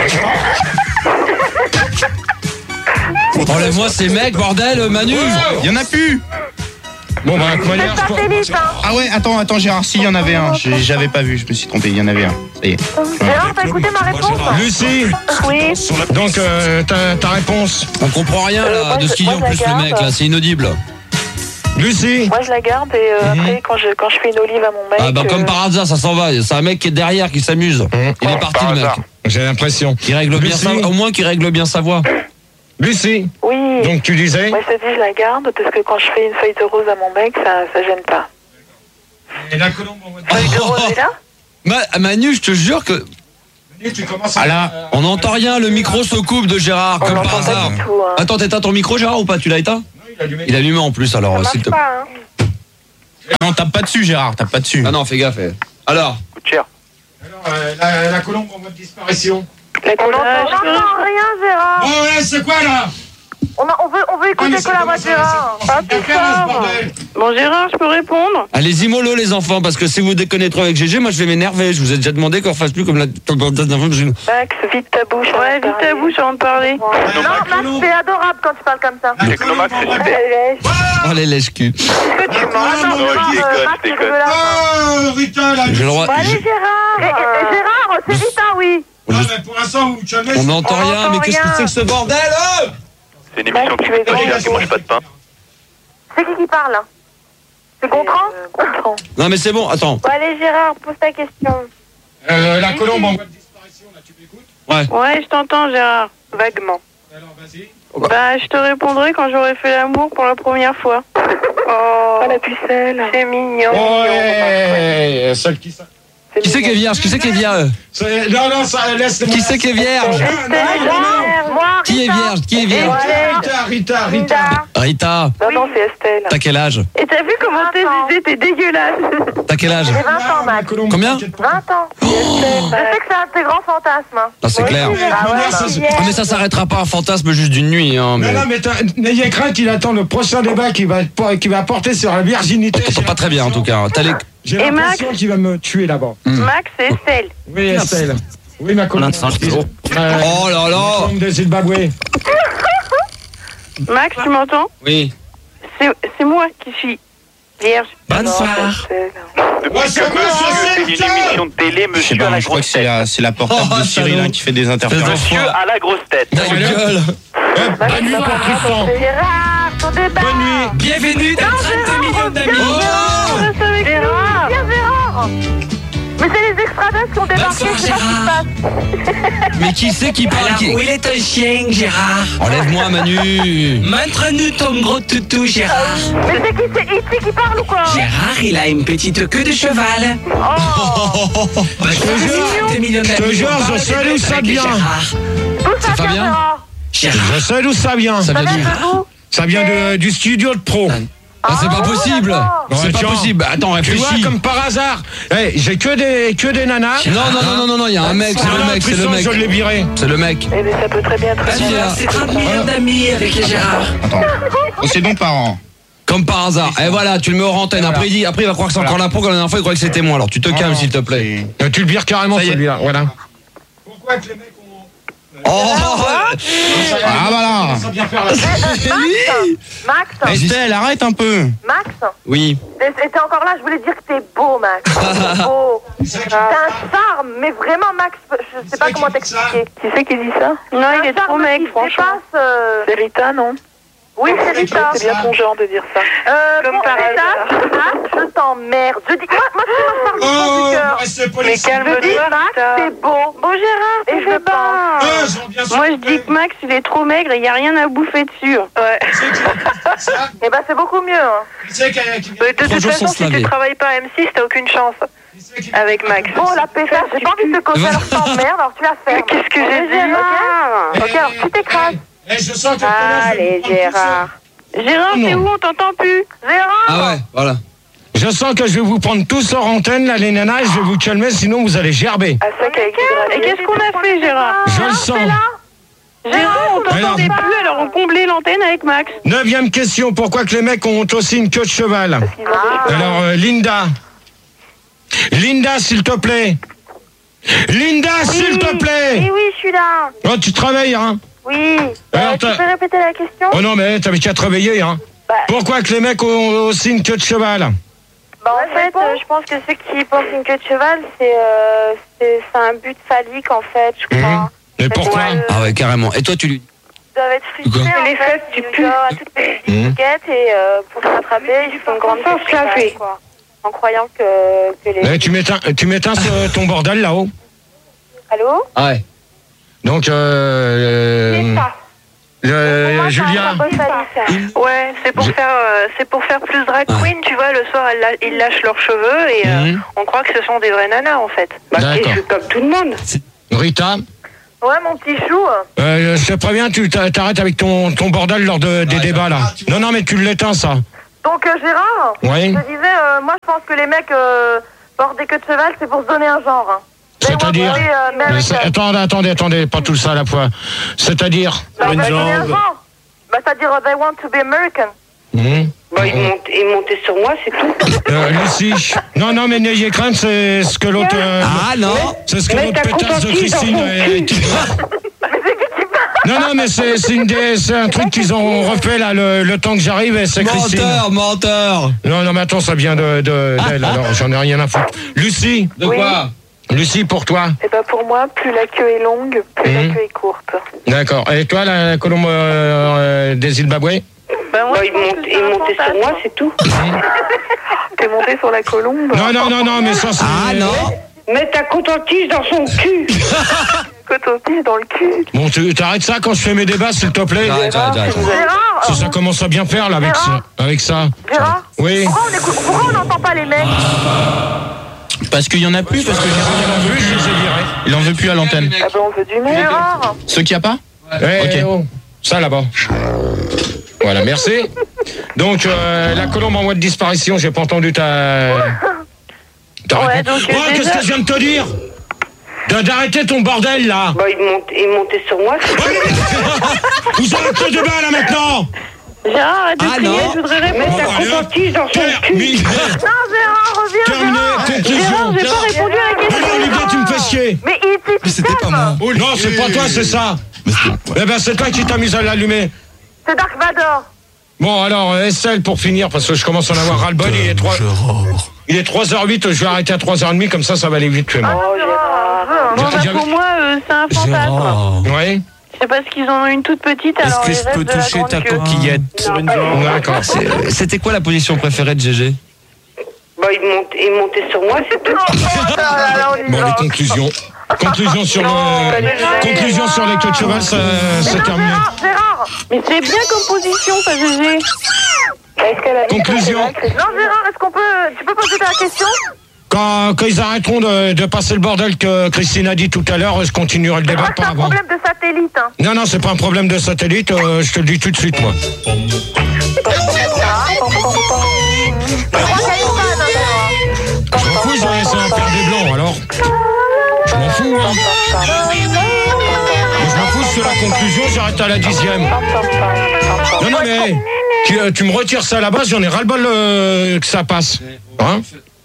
E: Enlève-moi ces mecs, bordel, Manu.
I: Il y en a plus.
A: Bon, bah, de manière,
D: C'est satellite, hein.
I: Ah ouais, attends, Gérard, si, il y en avait un. J'avais pas vu, je me suis trompé, il y en avait un. Ça y est.
D: Gérard, t'as écouté ma réponse?
A: Lucie,
B: Oui.
A: donc, ta réponse.
E: On comprend rien, là,
B: moi,
E: de ce qu'il dit en
B: moi, je
E: plus,
B: la
E: le mec,
B: garde.
E: là, c'est inaudible.
A: Lucie.
B: Moi, je la garde et après, quand je fais une olive à mon mec.
E: Ah bah comme par hasard, ça s'en va. C'est un mec qui est derrière, qui s'amuse. Il est parti,
C: par
E: le mec.
C: hasard.
A: J'ai l'impression.
E: Qui règle bien
A: Lucie.
E: sa... Au moins, qui règle bien sa voix.
A: Lucie,
B: Oui.
A: donc tu disais?
B: Moi, je te dis, je la garde parce que quand je fais une feuille de rose à mon mec, ça gêne pas.
A: Et la colombe en mode
E: Manu, je te jure que...
A: Manu, tu commences
E: Ah là, on n'entend rien, le micro se coupe de Gérard, comme par hasard. Attends, t'éteins ton micro, Gérard, ou pas? Tu l'as éteint? Il a allumé en plus, alors s'il te plaît.
I: Non, tape pas dessus, Gérard, tape pas dessus.
E: Ah non, fais gaffe. Alors
C: Coûte cher.
A: Alors, la colombe en mode disparition.
D: On n'entend rien, Gérard.
A: Oh ouais, c'est quoi là?
D: On veut écouter que la voix de Gérard.
A: Ah, putain.
B: Bon, Gérard, je peux répondre?
E: allez-y mollo les enfants, parce que si vous déconnez trop avec GG, moi je vais m'énerver. Je vous ai déjà demandé qu'on refasse plus comme la...
B: Max, vite ta bouche. Ouais, vite ta bouche avant de parler.
D: Non, Max, c'est adorable quand tu parles comme ça.
C: Technomax, c'est super.
E: Oh les lèches-cul.
D: Est-ce que tu mens?
C: Je déconne.
A: Oh, Rita, là.
E: J'ai le droit...
D: Allez, Gérard. Gérard, c'est Rita, oui.
A: Non, mais pour l'instant, vous calmez.
E: On n'entend rien, mais qu'est-ce que c'est que ce bordel?
C: C'est une émission qui fait qui mange pas de pain.
D: C'est qui parle là? C'est Gontran? Gontran.
E: Non mais c'est bon, attends.
D: Bon, allez, Gérard, pose ta question.
A: La colombe en mode disparition, là, tu m'écoutes?
B: Ouais, je t'entends, Gérard. Vaguement.
A: Alors, vas-y.
B: Bah, je te répondrai quand j'aurai fait l'amour pour la première fois. Oh, la pucelle. C'est mignon.
A: Ouais, celle qui...
E: Qui c'est qui est vierge? Qui c'est qui est vierge?
A: Non, ça laisse...
E: Qui c'est qui est vierge? Qui est vierge? Qui est vierge?
A: Rita.
E: Rita.
B: Non, c'est Estelle.
E: T'as quel âge?
B: Et t'as vu comment t'es visé? T'es dégueulasse.
E: T'as quel âge?
D: J'ai 20 ans, Max.
E: Combien?
D: 20 ans. Je sais que c'est un de tes grands fantasmes.
E: Ah, c'est clair. Ah, mais ça s'arrêtera pas un fantasme juste d'une nuit. Hein, mais...
A: Non, mais n'ayez crainte qu'il attend le prochain débat qui va porter sur la virginité.
E: On t'entend pas très bien en tout cas.
A: J'ai l'impression qu'il va me tuer là-bas.
B: Max et Estelle.
A: Oui, Estelle. Oui, ma colombe.
E: Oh là là.
A: De Zimbabwe.
B: Max, tu m'entends?
E: Oui.
B: C'est moi qui suis vierge.
E: Bonsoir.
C: C'est une émission de télé, monsieur à la grosse tête.
I: C'est la portable de Cyril qui fait des interférences.
C: Monsieur à la grosse tête.
E: Ta gueule.
A: Bonne nuit pour Tristan.
D: Gérard, ton débat.
A: Bonne nuit.
E: Bienvenue dans 32 millions d'amis.
D: Gérard. Viens, Gérard. Mais c'est les extraterrestres qui ont débarqué, je sais pas ce qui se passe.
E: Mais qui c'est qui parle?
H: Où est ton chien, Gérard?
E: Enlève-moi Manu.
H: Montre-nous ton gros toutou, Gérard.
D: Mais c'est qui? C'est E.T. qui parle ou quoi?
H: Gérard, il a une petite queue de cheval.
D: Oh.
A: Je te jure, je sais d'où ça vient.
D: D'où ça vient,
E: Fabien?
D: Gérard?
A: Je sais d'où ça vient.
E: Ça vient d'où?
A: Ça vient du studio de pro.
E: Ah, c'est pas possible. C'est pas possible. Attends,
A: Tu vois,
E: réfléchis.
A: comme par hasard, j'ai que des nanas.
E: Non, il y a un mec, c'est le mec, c'est le mec.
A: Je l'ai viré.
E: C'est le mec.
B: Eh bien, ça peut très bien être...
H: C'est 30 millions d'amis avec Gérard.
I: Attends. C'est bon parent.
E: Comme par hasard. Et voilà, tu le mets hors antenne. Après, il va croire que c'est encore la pro, comme la dernière fois, il croit que c'était moi. Alors, tu te calmes, s'il te plaît.
A: Tu le vires carrément, celui-là. Voilà. Pourquoi que les mecs ont...
E: Oh,
I: Ah voilà.
A: Ça vient faire la...
D: Max.
I: Estelle, arrête un peu.
D: Max.
E: oui.
D: T'es encore là, je voulais dire que t'es beau, Max. T'es beau. T'as un charme, mais vraiment, Max, je sais pas comment t'expliquer.
B: Qui c'est qui dit ça? Non, il est trop mec, franchement. C'est Rita, non?
D: Oui, c'est Rita.
B: C'est bien ton genre de dire ça.
D: Comme par hasard. Max, je t'emmerde. Je dis, moi, je parle du cœur.
B: Mais calme-toi,
D: Max, c'est beau. Beau Gérard, et je pense.
B: Moi, je dis que Max, il est trop maigre et il n'y a rien à bouffer dessus. Ouais.
D: Eh ben, c'est beaucoup mieux.
B: De toute façon, si tu travailles pas à M6, t'as aucune chance. Avec Max.
D: Bon, la pétasse, j'ai pas envie de te causer, alors je t'emmerde, alors tu la fais.
B: Qu'est-ce que j'ai dit?
D: Ok, alors tu t'écrases.
B: Allez, Gérard. Gérard, c'est où? On t'entend plus.
D: Gérard.
E: Ah ouais, voilà.
A: Je sens que je vais vous prendre tous hors antenne, là, les nanas, et je vais vous calmer, sinon vous allez gerber.
B: Et qu'est-ce qu'on a fait, Gérard?
A: Je le sens.
B: Gérard, on t'entendait plus, alors on comblait l'antenne avec Max.
A: 9e question, pourquoi que les mecs ont aussi une queue de cheval? Alors, Linda. Linda, s'il te plaît. Linda, s'il te plaît.
D: Oui, je suis là.
A: Oh, tu travailles, hein?
D: Oui.
A: Alors,
D: tu peux répéter la question?
A: Oh non, mais t'avais qu'à te réveiller, hein? Pourquoi que les mecs ont aussi une queue de cheval?
D: Bah, en fait, je pense que ceux qui pensent une queue de cheval, c'est un but phallique, en fait, je crois.
A: Et pourquoi?
E: Ah ouais, carrément. Et toi, tu lui...
D: Ils doivent être frustrés, en fait, du pu. À toutes les étiquettes, et pour se rattraper, ils font une grande queue de cheval, quoi. En croyant que les...
A: Tu m'éteins ton bordel, là-haut?
D: Allô?
A: Ah ouais. Donc,
D: C'est ça.
A: Julia.
B: Ouais, c'est pour faire plus drag queen, tu vois, le soir ils lâchent leurs cheveux et on croit que ce sont des vraies nanas en fait.
D: Bah c'est comme tout le monde.
A: Rita.
D: Ouais, mon petit chou.
A: Je te préviens, tu t'arrêtes avec ton bordel lors des débats là. Non, mais tu l'éteins ça.
D: Donc Gérard,
A: oui.
D: je disais, moi je pense que les mecs portent des queues de cheval, c'est pour se donner un genre. Hein.
A: C'est-à-dire attendez, pas tout ça à la fois. C'est-à-dire
D: une jambe. C'est-à-dire they want to be American.
L: Bah, ils montaient sur moi, c'est tout.
A: Lucie. Non, mais n'ayez crainte, c'est ce que l'autre.
E: non.
A: C'est ce que l'autre pétasse de Christine. Non, mais c'est un truc qu'ils ont refait là, le temps que j'arrive, et c'est Christine.
E: Menteur.
A: Non, mais attends, ça vient d'elle, alors j'en ai rien à foutre. Lucie.
E: De quoi?
A: Lucie, pour toi?
B: Eh ben pour moi, plus la queue est longue, plus la queue est courte.
A: D'accord. Et toi, la colombe des Zimbabwe?
B: Ben moi,
L: ils montaient sur moi, c'est tout.
B: T'es monté sur la colombe?
A: Non, mais ça c'est...
E: Ah non.
L: Mets ta coton-tige dans son cul.
B: Coton-tige dans le cul.
A: Bon, tu t'arrêtes ça quand je fais mes débats, s'il te plaît? Ça commence à bien faire, là, avec ça.
D: Gérard?
A: Oui.
D: Pourquoi on n'entend pas les mecs?
I: Parce qu'il y en a plus, parce que il en veut plus à l'antenne.
B: Ah ben on veut du mec.
I: Ceux qu'il n'y a pas?
A: Ok. Ça là-bas. Voilà, merci. Donc, la colombe en voie de disparition, j'ai pas entendu ta réponse. Qu'est-ce que je viens de te dire? D'arrêter ton bordel là.
L: Bah, ils montaient sur moi.
A: Vous arrêtez le débat là maintenant.
B: Gérard, arrête de crier, je voudrais répondre.
L: Mets ta coton-tige dans son cul.
D: Non, Gérard, reviens.
A: Terminé, conclusion.
B: Gérard, j'ai pas répondu à la question.
A: Non, Olivia, tu me fais chier.
D: Mais il était
I: C'était pas moi.
A: Non, c'est pas toi, c'est ça. Eh ben, c'est toi qui t'as mis à l'allumer.
D: C'est Dark Vador.
A: Bon, alors, Estelle, pour finir, parce que je commence à en avoir ras-le-bol, il est 3h08, je vais arrêter à 3h30, comme ça va aller vite chez moi.
B: Pour moi, c'est un fantasme.
A: Oui.
B: C'est parce qu'ils en ont une toute petite, alors
I: est-ce que je peux toucher ta coquillette sur une jambe?
A: D'accord.
E: C'était quoi la position préférée de GG?
L: Bah, ils montaient sur moi, c'est tout.
A: Bon, les conclusions. Conclusion sur les queues de cheval, c'est terminé.
D: Gérard.
B: Mais c'est bien comme position, ça, GG.
A: Conclusion.
D: Non, Gérard, tu peux poser ta question?
A: Quand ils arrêteront de passer le bordel que Christine a dit tout à l'heure, je continuerai le débat par avant.
D: C'est un problème de satellite. Hein.
A: Non, c'est pas un problème de satellite, je te le dis tout de suite, moi. Je m'en fous, ils ont laissé un père des blancs, alors. Je m'en fous, hein. Je m'en fous, c'est la conclusion, j'arrête à la 10e. Non, mais tu me retires ça à la base, j'en ai ras-le-bol que ça passe. Hein?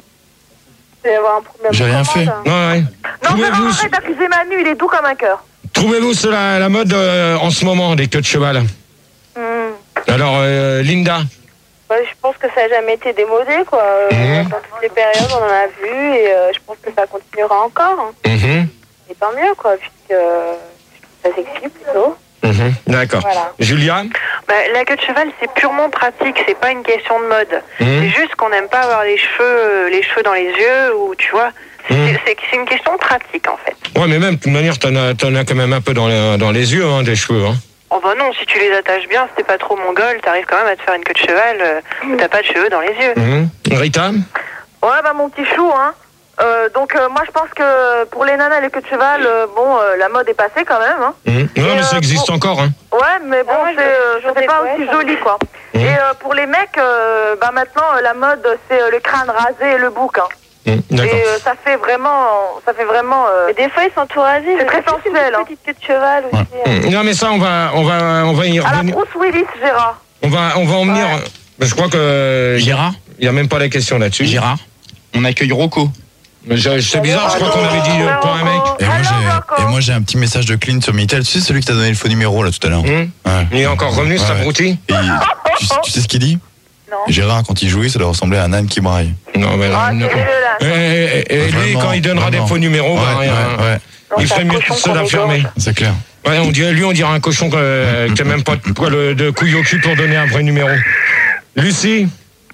I: J'ai rien fait.
A: Ouais.
D: Non, mais arrête d'accuser Manu, il est doux comme un cœur.
A: Trouvez-vous c'est la mode en ce moment, des queues de cheval? Alors, Linda?
B: Je pense que ça n'a jamais été démodé, quoi. Dans toutes les périodes, on en a vu, et je pense que ça continuera encore. Et tant mieux, quoi, puisque ça sexy plutôt.
A: D'accord.
B: Voilà.
A: Julia?
B: La queue de cheval, c'est purement pratique, c'est pas une question de mode. C'est juste qu'on n'aime pas avoir les cheveux dans les yeux, ou tu vois. C'est une question de pratique, en fait.
A: Ouais, mais même, de toute manière, t'en as quand même un peu dans les yeux, hein, des cheveux, hein.
B: Oh bah non, si tu les attaches bien, si t'es pas trop mongol, t'arrives quand même à te faire une queue de cheval où t'as pas de cheveux dans les yeux.
A: Rita?
D: Ouais, mon petit chou, hein. Donc moi je pense que pour les nanas les queues de cheval, la mode est passée quand même. Hein.
A: Non, mais ça existe encore. Hein.
D: Ouais, mais bon, c'est pas aussi joli, quoi. Et pour les mecs, maintenant la mode c'est le crâne rasé et le bouc. Hein. Et ça fait vraiment. Mais des fois ils sont tout rasés. C'est très sensuel. Une petite queue de cheval aussi.
A: Non, mais ça on va y revenir.
D: À la Bruce Willis, Gérard.
A: On va en venir. Je crois que
I: Gérard,
A: il y a même pas la question là-dessus.
I: Gérard, on accueille Rocco.
A: C'est bizarre, je crois qu'on avait dit pour un mec.
K: Et moi j'ai un petit message de Clint sur Minitel. Tu sais celui qui t'a donné le faux numéro là tout à l'heure.
A: Il est encore revenu, c'est abruti.
K: Tu sais ce qu'il dit?
B: Non.
K: Gérard, quand il jouit, ça doit ressembler à un âne qui braille.
A: Non, mais et lui, quand il donnera des faux numéros, il ferait mieux de se la fermer.
K: C'est clair.
A: Ouais, on dirait un cochon qui n'a même pas de poil de couille au cul pour donner un vrai numéro. Lucie?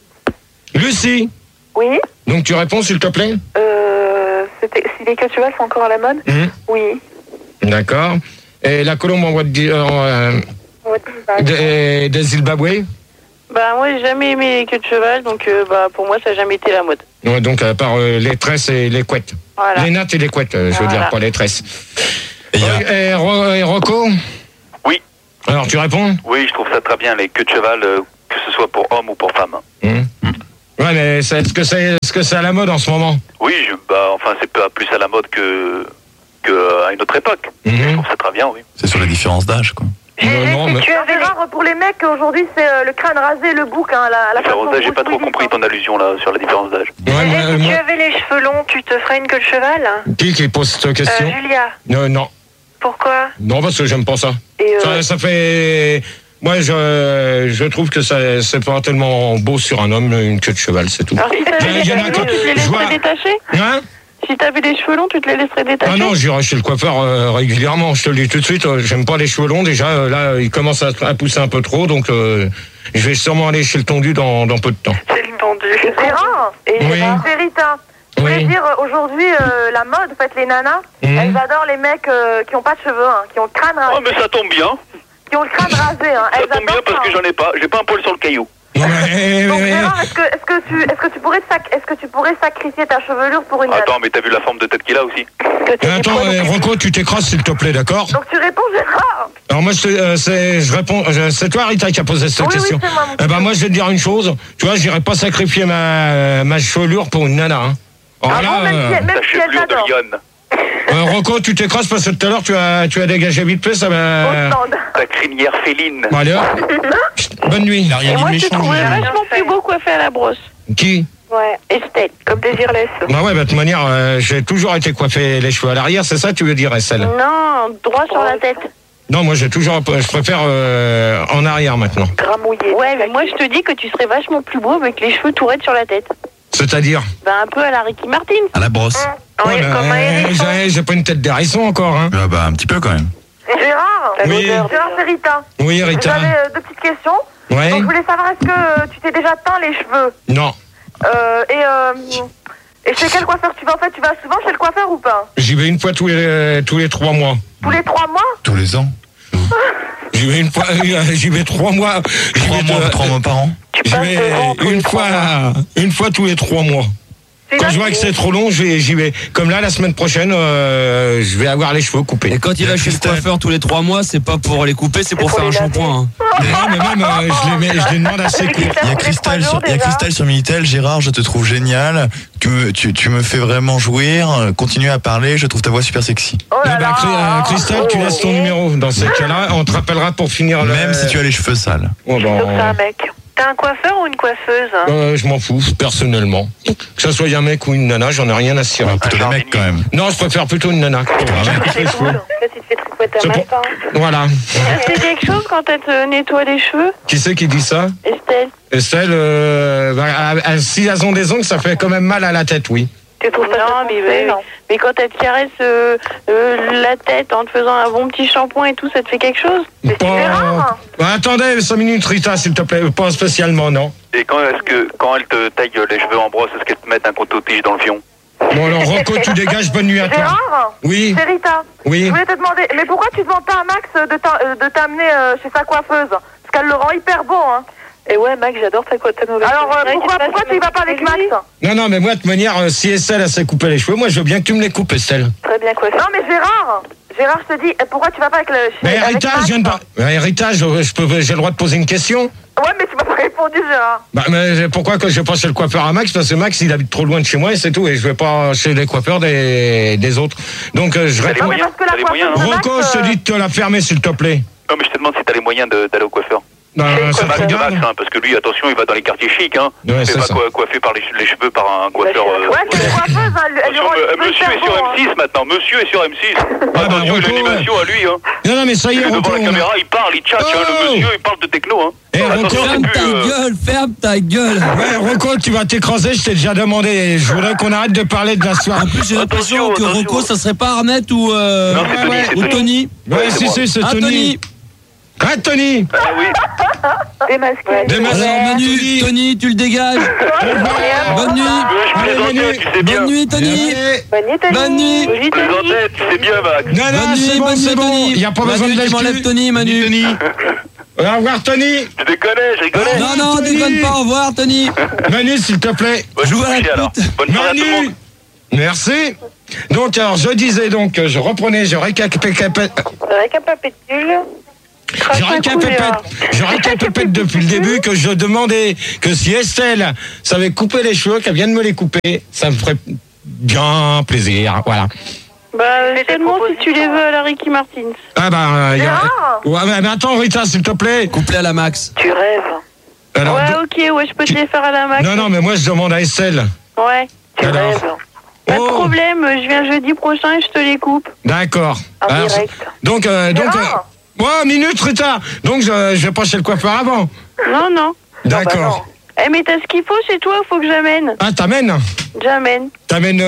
B: Oui.
A: Donc tu réponds, s'il te plaît?
B: Si les queues de cheval sont encore à la mode? Oui.
A: D'accord. Et la colombe en voie de Des Zimbabwe?
L: Bah moi j'ai jamais aimé les queues de cheval, donc pour moi ça n'a jamais été la mode.
A: Ouais, donc à part les tresses et les couettes.
L: Voilà.
A: Les nattes et les couettes, je veux dire, pas les tresses. Et Rocco?
C: Oui.
A: Alors tu réponds?
C: Oui, je trouve ça très bien, les queues de cheval, que ce soit pour homme ou pour femme.
A: Ouais, mais est-ce que c'est à la mode en ce moment?
C: Oui, enfin c'est plus à la mode que à une autre époque. Je trouve ça très bien, oui.
K: C'est sur la différence d'âge, quoi.
D: Tu avais rare pour les mecs aujourd'hui, c'est le crâne rasé, le bouc, hein, la façon dont
C: j'ai pas trop compris ton allusion là sur la différence d'âge.
L: Si tu avais les cheveux longs, tu te ferais une queue de cheval?
A: Qui pose cette question?
L: Julia.
A: Non.
L: Pourquoi?
A: Non, parce que j'aime pas ça. Ça fait... Moi, je trouve que c'est pas tellement beau sur un homme, une queue de cheval, c'est tout.
L: Alors si t'avais les cheveux longs, tu te les laisserais détacher?
A: Hein?
L: Si t'avais des cheveux longs, tu te les laisserais détacher?
A: Ah non, j'irai chez le coiffeur régulièrement, je te le dis tout de suite, j'aime pas les cheveux longs déjà, là ils commencent à pousser un peu trop, donc je vais sûrement aller chez le tondu dans peu de temps.
L: C'est le tondu.
D: Gérard et Vérita, je voulais dire aujourd'hui la mode, en fait les nanas, elles adorent les mecs qui ont pas de cheveux, hein, qui ont le crâne rasé.
C: Oh mais ça tombe bien.
D: Qui ont le crâne rasé, hein.
C: Ça tombe bien parce que j'en ai pas, j'ai pas un poil sur le caillou.
D: Donc Gérard, est-ce que tu pourrais sacrifier ta chevelure pour une nana?
C: Attends, mais t'as vu la forme de tête qu'il a aussi?
A: Attends, Rocco, tu t'écrases s'il te plaît, d'accord?
D: Donc tu réponds Gérard.
A: Alors moi je réponds, c'est toi Rita qui a posé cette question.
D: Oui, c'est moi,
A: moi je vais te dire une chose, tu vois, j'irai pas sacrifier ma chevelure pour une nana, hein.
C: Même si elle t'adore.
A: Rocco, tu t'écrases parce que tout à l'heure tu as dégagé vite fait, ça va.
C: Ta crinière féline.
A: Bon, allez, bonne nuit.
L: Et moi je te trouvais vachement plus beau coiffé à la brosse.
A: Qui?
L: Ouais, Estelle, comme Désirless.
A: Bah ouais, de toute manière, j'ai toujours été coiffé les cheveux à l'arrière, c'est ça tu veux dire, Estelle?
L: Non, droit sur la tête.
A: Non, moi je préfère en arrière maintenant.
L: Gramouillé. Ouais, mais moi je te dis que tu serais vachement plus beau avec les cheveux tout raides sur la tête.
A: C'est-à-dire?
L: Un peu à la Ricky Martin.
K: À la brosse.
L: Ouais, comme un hérisson.
A: J'ai pas une tête d'hérisson encore, hein.
K: Un petit peu quand même.
D: Gérard, Gérard, c'est Rita.
A: Oui, Rita.
D: J'avais deux petites questions.
A: Ouais.
D: Donc je voulais savoir, est-ce que tu t'es déjà teint les cheveux?
A: Non.
D: Et chez quel coiffeur tu vas? En fait, tu vas souvent chez le coiffeur ou pas?
A: J'y vais une fois tous les 3 mois.
D: Tous les 3 mois?
K: Tous les ans.
A: J'y vais une fois, j'y vais 3 mois.
K: 3 mois par an.
A: J'y vais une fois tous les 3 mois. Quand je vois que c'est trop long, j'y vais. Comme là, la semaine prochaine, je vais avoir les cheveux coupés.
E: Et quand il va chez le coiffeur tous les 3 mois, c'est pas pour les couper, c'est pour faire un shampoing.
A: Non, mais même, je les demande assez courts.
K: Il y a Christelle sur Minitel. Gérard, je te trouve génial. Tu me fais vraiment jouir. Continue à parler, je trouve ta voix super sexy.
A: Christelle, tu laisses ton numéro. Dans ces cas-là, on te rappellera pour finir.
K: Même si tu as les cheveux sales.
L: C'est un mec. T'es un coiffeur ou une coiffeuse?
A: Je m'en fous, personnellement. Que ce soit un mec ou une nana, j'en ai rien à cirer.
K: Plutôt des mecs quand même.
A: Non, je préfère plutôt une nana.
L: C'est cool. Là, tu te fais tricoter un matin.
A: Voilà.
L: Tu fais quelque chose quand elle te nettoie les cheveux?
A: Qui c'est qui dit ça? Estelle, si elles ont des ongles, ça fait quand même mal à la tête, oui.
L: Tu trouves ça? Mais quand elle te caresse la tête en te faisant un bon petit shampoing et tout, ça te fait quelque chose? Mais c'est rare.
A: Attendez 5 minutes, Rita, s'il te plaît. Pas spécialement, non.
C: Et quand elle te taille les cheveux en brosse, est-ce qu'elle te met un coton-tige dans le fion?
A: Bon alors, Rocco, tu dégages, bonne nuit à toi.
D: Gérard?
A: Oui.
D: C'est Rita.
A: Oui.
D: Je voulais te demander, mais pourquoi tu demandes pas à Max de t'amener chez sa coiffeuse? Parce qu'elle le rend hyper beau, hein.
L: Et ouais, Max, j'adore ta nouvelle.
D: Alors, pourquoi tu y vas pas avec Max?
A: Non, mais moi, de toute manière, si Estelle, elle s'est coupé les cheveux, moi, je veux bien que tu me les coupes, Estelle.
L: Très bien coiffé.
D: Non, mais Gérard, je te dis, pourquoi tu vas pas avec le...
A: Mais Rita, je viens de pas... Rita, j'ai le droit de poser une question?
D: Ouais, mais tu m'as pas répondu, Gérard.
A: Mais pourquoi que je vais pas chez le coiffeur à Max? Parce que Max, il habite trop loin de chez moi et c'est tout. Et je vais pas chez les coiffeurs des autres. Donc, je réponds... Rocco, je te dis de te la fermer, s'il te plaît.
C: Non, mais je te demande si t'as les moyens d'aller au coiffeur.
A: Ça
C: Max, parce que lui, attention, il va dans les quartiers chics, hein.
A: Ouais,
C: il fait pas coiffer par les cheveux par un coiffeur. Monsieur est sur M6 maintenant, monsieur est sur M6. Attention, l'animation à lui, hein.
A: Non, mais ça y est,
C: devant la caméra, il parle, il tchatche, le monsieur, il parle de techno, hein.
E: Ferme ta gueule.
A: Ouais, Rocco, tu vas t'écraser, je t'ai déjà demandé. Je voudrais qu'on arrête de parler de la soirée.
E: En plus, j'ai l'impression que Rocco, ça serait pas Arnett ou Tony.
A: Ouais, si, c'est Tony. Ah, Tony!
C: Ah oui!
E: Démasqué. Alors, Manu, Tony, tu le dégages. Bonne nuit. Bonne nuit, Tony. Bonne nuit.
C: Tu sais bien, Max.
A: Non, c'est bon. Il n'y a pas besoin de
E: m'enlève Tony, Manu.
A: Au revoir, Tony.
C: Je déconnais, je rigolais.
E: Non, déconne pas, au revoir, Tony.
A: Manu, s'il te plaît.
E: Joue à la
C: alors. Bonne soirée à tout le monde.
A: Merci. Donc, alors, je disais donc, je reprenais, je récapitule. Je récapitule depuis le début que je demandais que si Estelle savait couper les cheveux, qu'elle vienne me les couper, ça me ferait bien plaisir. Voilà.
L: Bah, seulement si tu les veux à la Ricky Martin.
A: Ah bah, ouais, mais attends, Rita, s'il te plaît.
E: Coupe-les à la Max.
L: Tu rêves.
A: Alors,
L: ouais, ok, ouais, je peux te les faire à la Max.
A: Non, mais moi, je demande à Estelle.
L: Ouais, tu rêves. Pas de problème, je viens jeudi prochain et je te les coupe.
A: D'accord.
L: En direct.
A: Donc, minute, Rita. Donc, je vais pas chez le coiffeur avant.
L: Non.
A: D'accord.
L: Mais t'as ce qu'il faut chez toi, faut que j'amène.
A: Ah, t'amènes?
L: J'amène.
A: T'amènes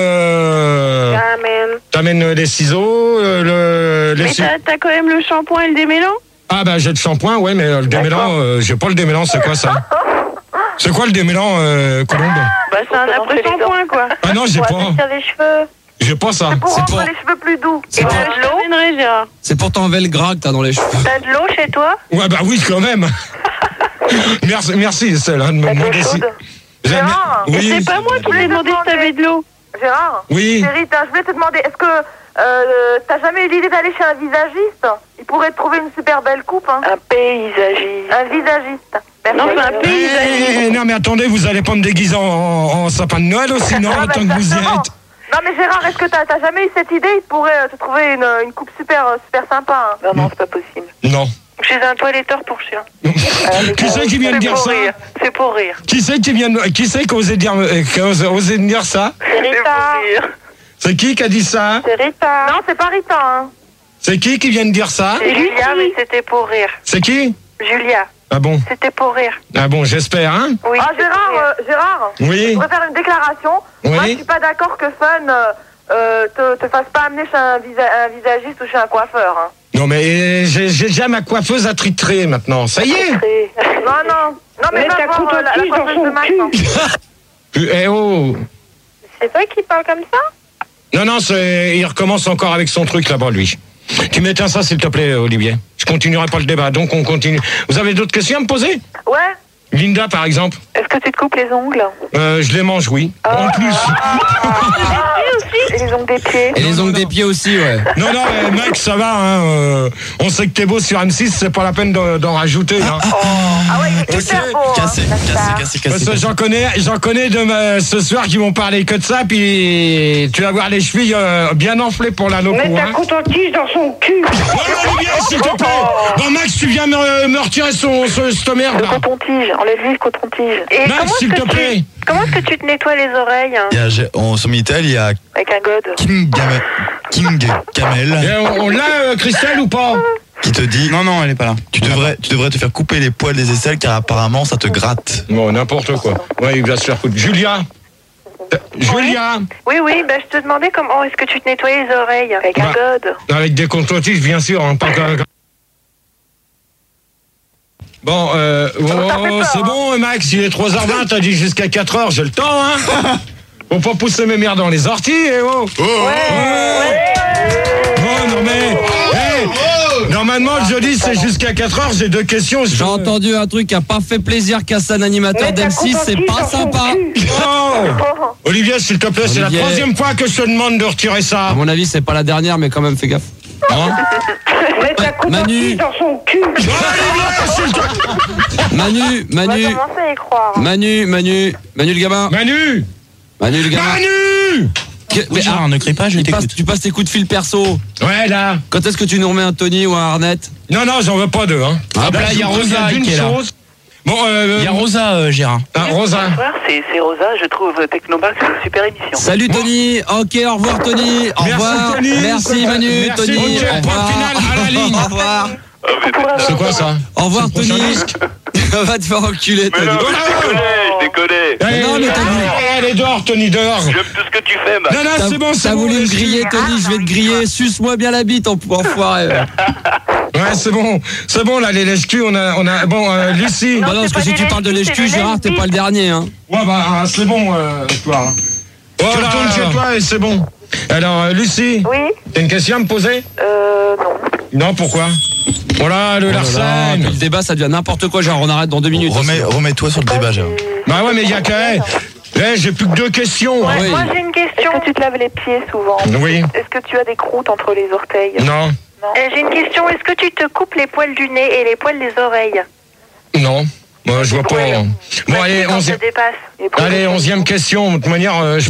A: les ciseaux,
L: Mais t'as quand même le shampoing et le démêlant?
A: Ah bah j'ai le shampoing, ouais, mais le démêlant, j'ai pas le démêlant, c'est quoi ça? C'est quoi le démêlant, Colombe?
L: Bah c'est un après-shampoing, quoi.
A: Ah non, j'ai pas.
D: Les cheveux.
A: J'ai pas ça.
D: C'est pour rendre les cheveux plus doux.
L: Et t'as de l'eau, Gérard?
E: C'est pour t'enlever le gras que t'as dans les cheveux.
L: T'as de l'eau chez toi?
A: Ouais, bah oui, quand même. Merci, Estelle, de me demander si...
D: Gérard,
A: oui.
L: C'est pas moi qui t'ai demandé si t'avais de l'eau.
D: Gérard,
A: oui.
D: Chérie, je voulais te demander, est-ce que t'as jamais eu l'idée d'aller chez un visagiste? Il pourrait te trouver une super belle coupe. Hein.
L: Un paysagiste.
D: Un visagiste. Merci.
L: Non, c'est un paysagiste.
A: Non, mais attendez, vous allez pas me déguiser en sapin de Noël aussi, non, tant que vous y êtes.
D: Non, mais Gérard, est-ce que t'as jamais eu cette idée? Il pourrait te trouver une coupe super sympa. Hein.
L: Non, c'est pas possible.
A: Non.
L: Chez un toiletteur pour chien.
A: Qui c'est qui vient de dire ça?
L: C'est pour rire.
A: Qui c'est qui osé dire ça?
D: C'est Rita.
A: C'est qui a dit ça?
D: C'est Rita. Non, c'est pas Rita. Hein.
A: C'est qui vient de dire ça?
L: C'est Julia, mais c'était pour rire.
A: C'est qui?
L: Julia.
A: Ah bon?
L: C'était pour rire.
A: Ah bon, j'espère, hein?
L: Oui.
D: Ah, Gérard.
A: Oui.
D: Je voudrais faire une déclaration.
A: Oui.
D: Moi, je suis pas d'accord que Fun te fasse pas amener chez un visagiste ou chez un coiffeur. Hein.
A: Non, mais j'ai déjà ma coiffeuse attitrée maintenant. Ça y est.
D: Non, mais va voir la coiffeuse de Max.
A: Eh oh.
D: C'est toi qui parles comme ça?
A: Non, il recommence encore avec son truc là-bas, lui. Tu m'éteins ça, s'il te plaît, Olivier. Je continuerai pas le débat, donc on continue. Vous avez d'autres questions à me poser?
D: Ouais.
A: Linda, par exemple.
L: Est-ce que tu te coupes les ongles?
A: Je les mange, oui. En plus.
L: Et les ongles des pieds?
E: Et les ongles des pieds aussi, ouais.
A: Non, mec, ça va, hein. On sait que t'es beau sur M6, c'est pas la peine d'en rajouter, hein.
D: Ah ouais, il est hyper beau.
K: Cassé.
A: Parce que j'en connais ce soir qui vont parler que de ça, puis tu vas voir les chevilles bien enflées pour la loco,
L: Mais
A: hein.
L: t'as coton-tige dans son cul.
A: Olivier, s'il te plaît. Bon, Max, tu viens me retirer cette merde,
L: Le
A: là.
L: coton-tige, enlève-lui le coton-tige. Et
A: Max, s'il te plaît.
L: Comment est-ce que tu te nettoies les oreilles?
K: Sur Minitel, il y a
L: Avec un god.
K: King Camel
A: Et on l'a, Christelle, ou pas?
K: qui te dit
I: Non, elle est pas là.
K: tu devrais te faire couper les poils des aisselles car apparemment ça te gratte.
A: Bon, n'importe quoi. Ouais, il va se faire foutre. Julia.
L: Oui, bah je te demandais comment est-ce que tu te nettoies les oreilles? Avec un god.
A: Avec des coton-tiges, bien sûr. Hein, pas bon, c'est bon, Max, il est 3h20, t'as dit jusqu'à 4h, j'ai le temps, hein. Faut pas pousser mes merdes dans les orties, oh. Non, mais... Normalement, le jeudi, c'est jusqu'à 4h, j'ai 2 questions.
E: J'ai entendu un truc qui a pas fait plaisir qu'à un animateur d'M6, c'est pas sympa.
A: Olivier, s'il te plaît, c'est la 3e fois que je te demande de retirer ça.
E: À mon avis, c'est pas la dernière, mais quand même, fais gaffe.
A: Hein?
E: Manu.
L: Dans son cul.
E: Manu.
D: On va commencer à y croire.
E: Manu le gamin.
A: Manu
E: le gamin.
I: Mais ne crie pas, je t'écoute.
E: Tu passes tes coups de fil perso.
A: Ouais, là.
E: Quand est-ce que tu nous remets un Tony ou un Arnett?
A: Non, j'en veux pas deux, hein.
I: Ah, là, il y a Rosa qui est là.
A: Bon,
I: il y a Rosa, Gérard.
A: Rosa.
C: Bonsoir, c'est Rosa, je trouve Technomax une super émission.
E: Salut Tony. Ok, au revoir Tony. Au revoir.
A: Tony.
E: Merci Manu.
A: Merci.
E: Tony.
A: Ok,
E: Au revoir.
A: point final à la ligne.
E: Au revoir.
A: C'est quoi ça?
E: Au revoir Tony. Va te faire enculer Tony.
C: Mais non, je déconne.
E: Non, mais t'as voulu...
A: Allez, dehors, Tony, dehors.
C: J'aime tout ce que tu fais, Max.
A: Non, c'est bon, c'est
E: T'as
A: bon.
E: voulu me griller Tony, je vais te griller. Suce-moi bien la bite, enfoiré.
A: Ouais, c'est bon, là, les lèche-culs, on a, bon, Lucie.
E: Non, parce que si tu parles de lèche-cul, Gérard, t'es pas le dernier, hein.
A: Ouais, c'est bon, toi. Tu retournes chez toi et c'est bon. Alors, Lucie.
D: Oui.
A: T'as une question à me poser?
D: Non.
A: Non, pourquoi? Voilà, le Larsen.
E: Le débat, ça devient n'importe quoi, genre on arrête dans 2 minutes.
K: Remets-toi sur le débat, Gérard.
A: Bah ouais, mais il y a quand même... j'ai plus que 2 questions.
D: Ouais, moi j'ai une question. Est-ce que tu te laves les pieds souvent?
A: Oui.
D: Est-ce que tu as des croûtes entre les orteils?
A: Non.
D: J'ai une question. Est-ce que tu te coupes les poils du nez et les poils des oreilles?
A: Non. Moi, je vois pas. Bon, allez, 11e question. De toute manière, je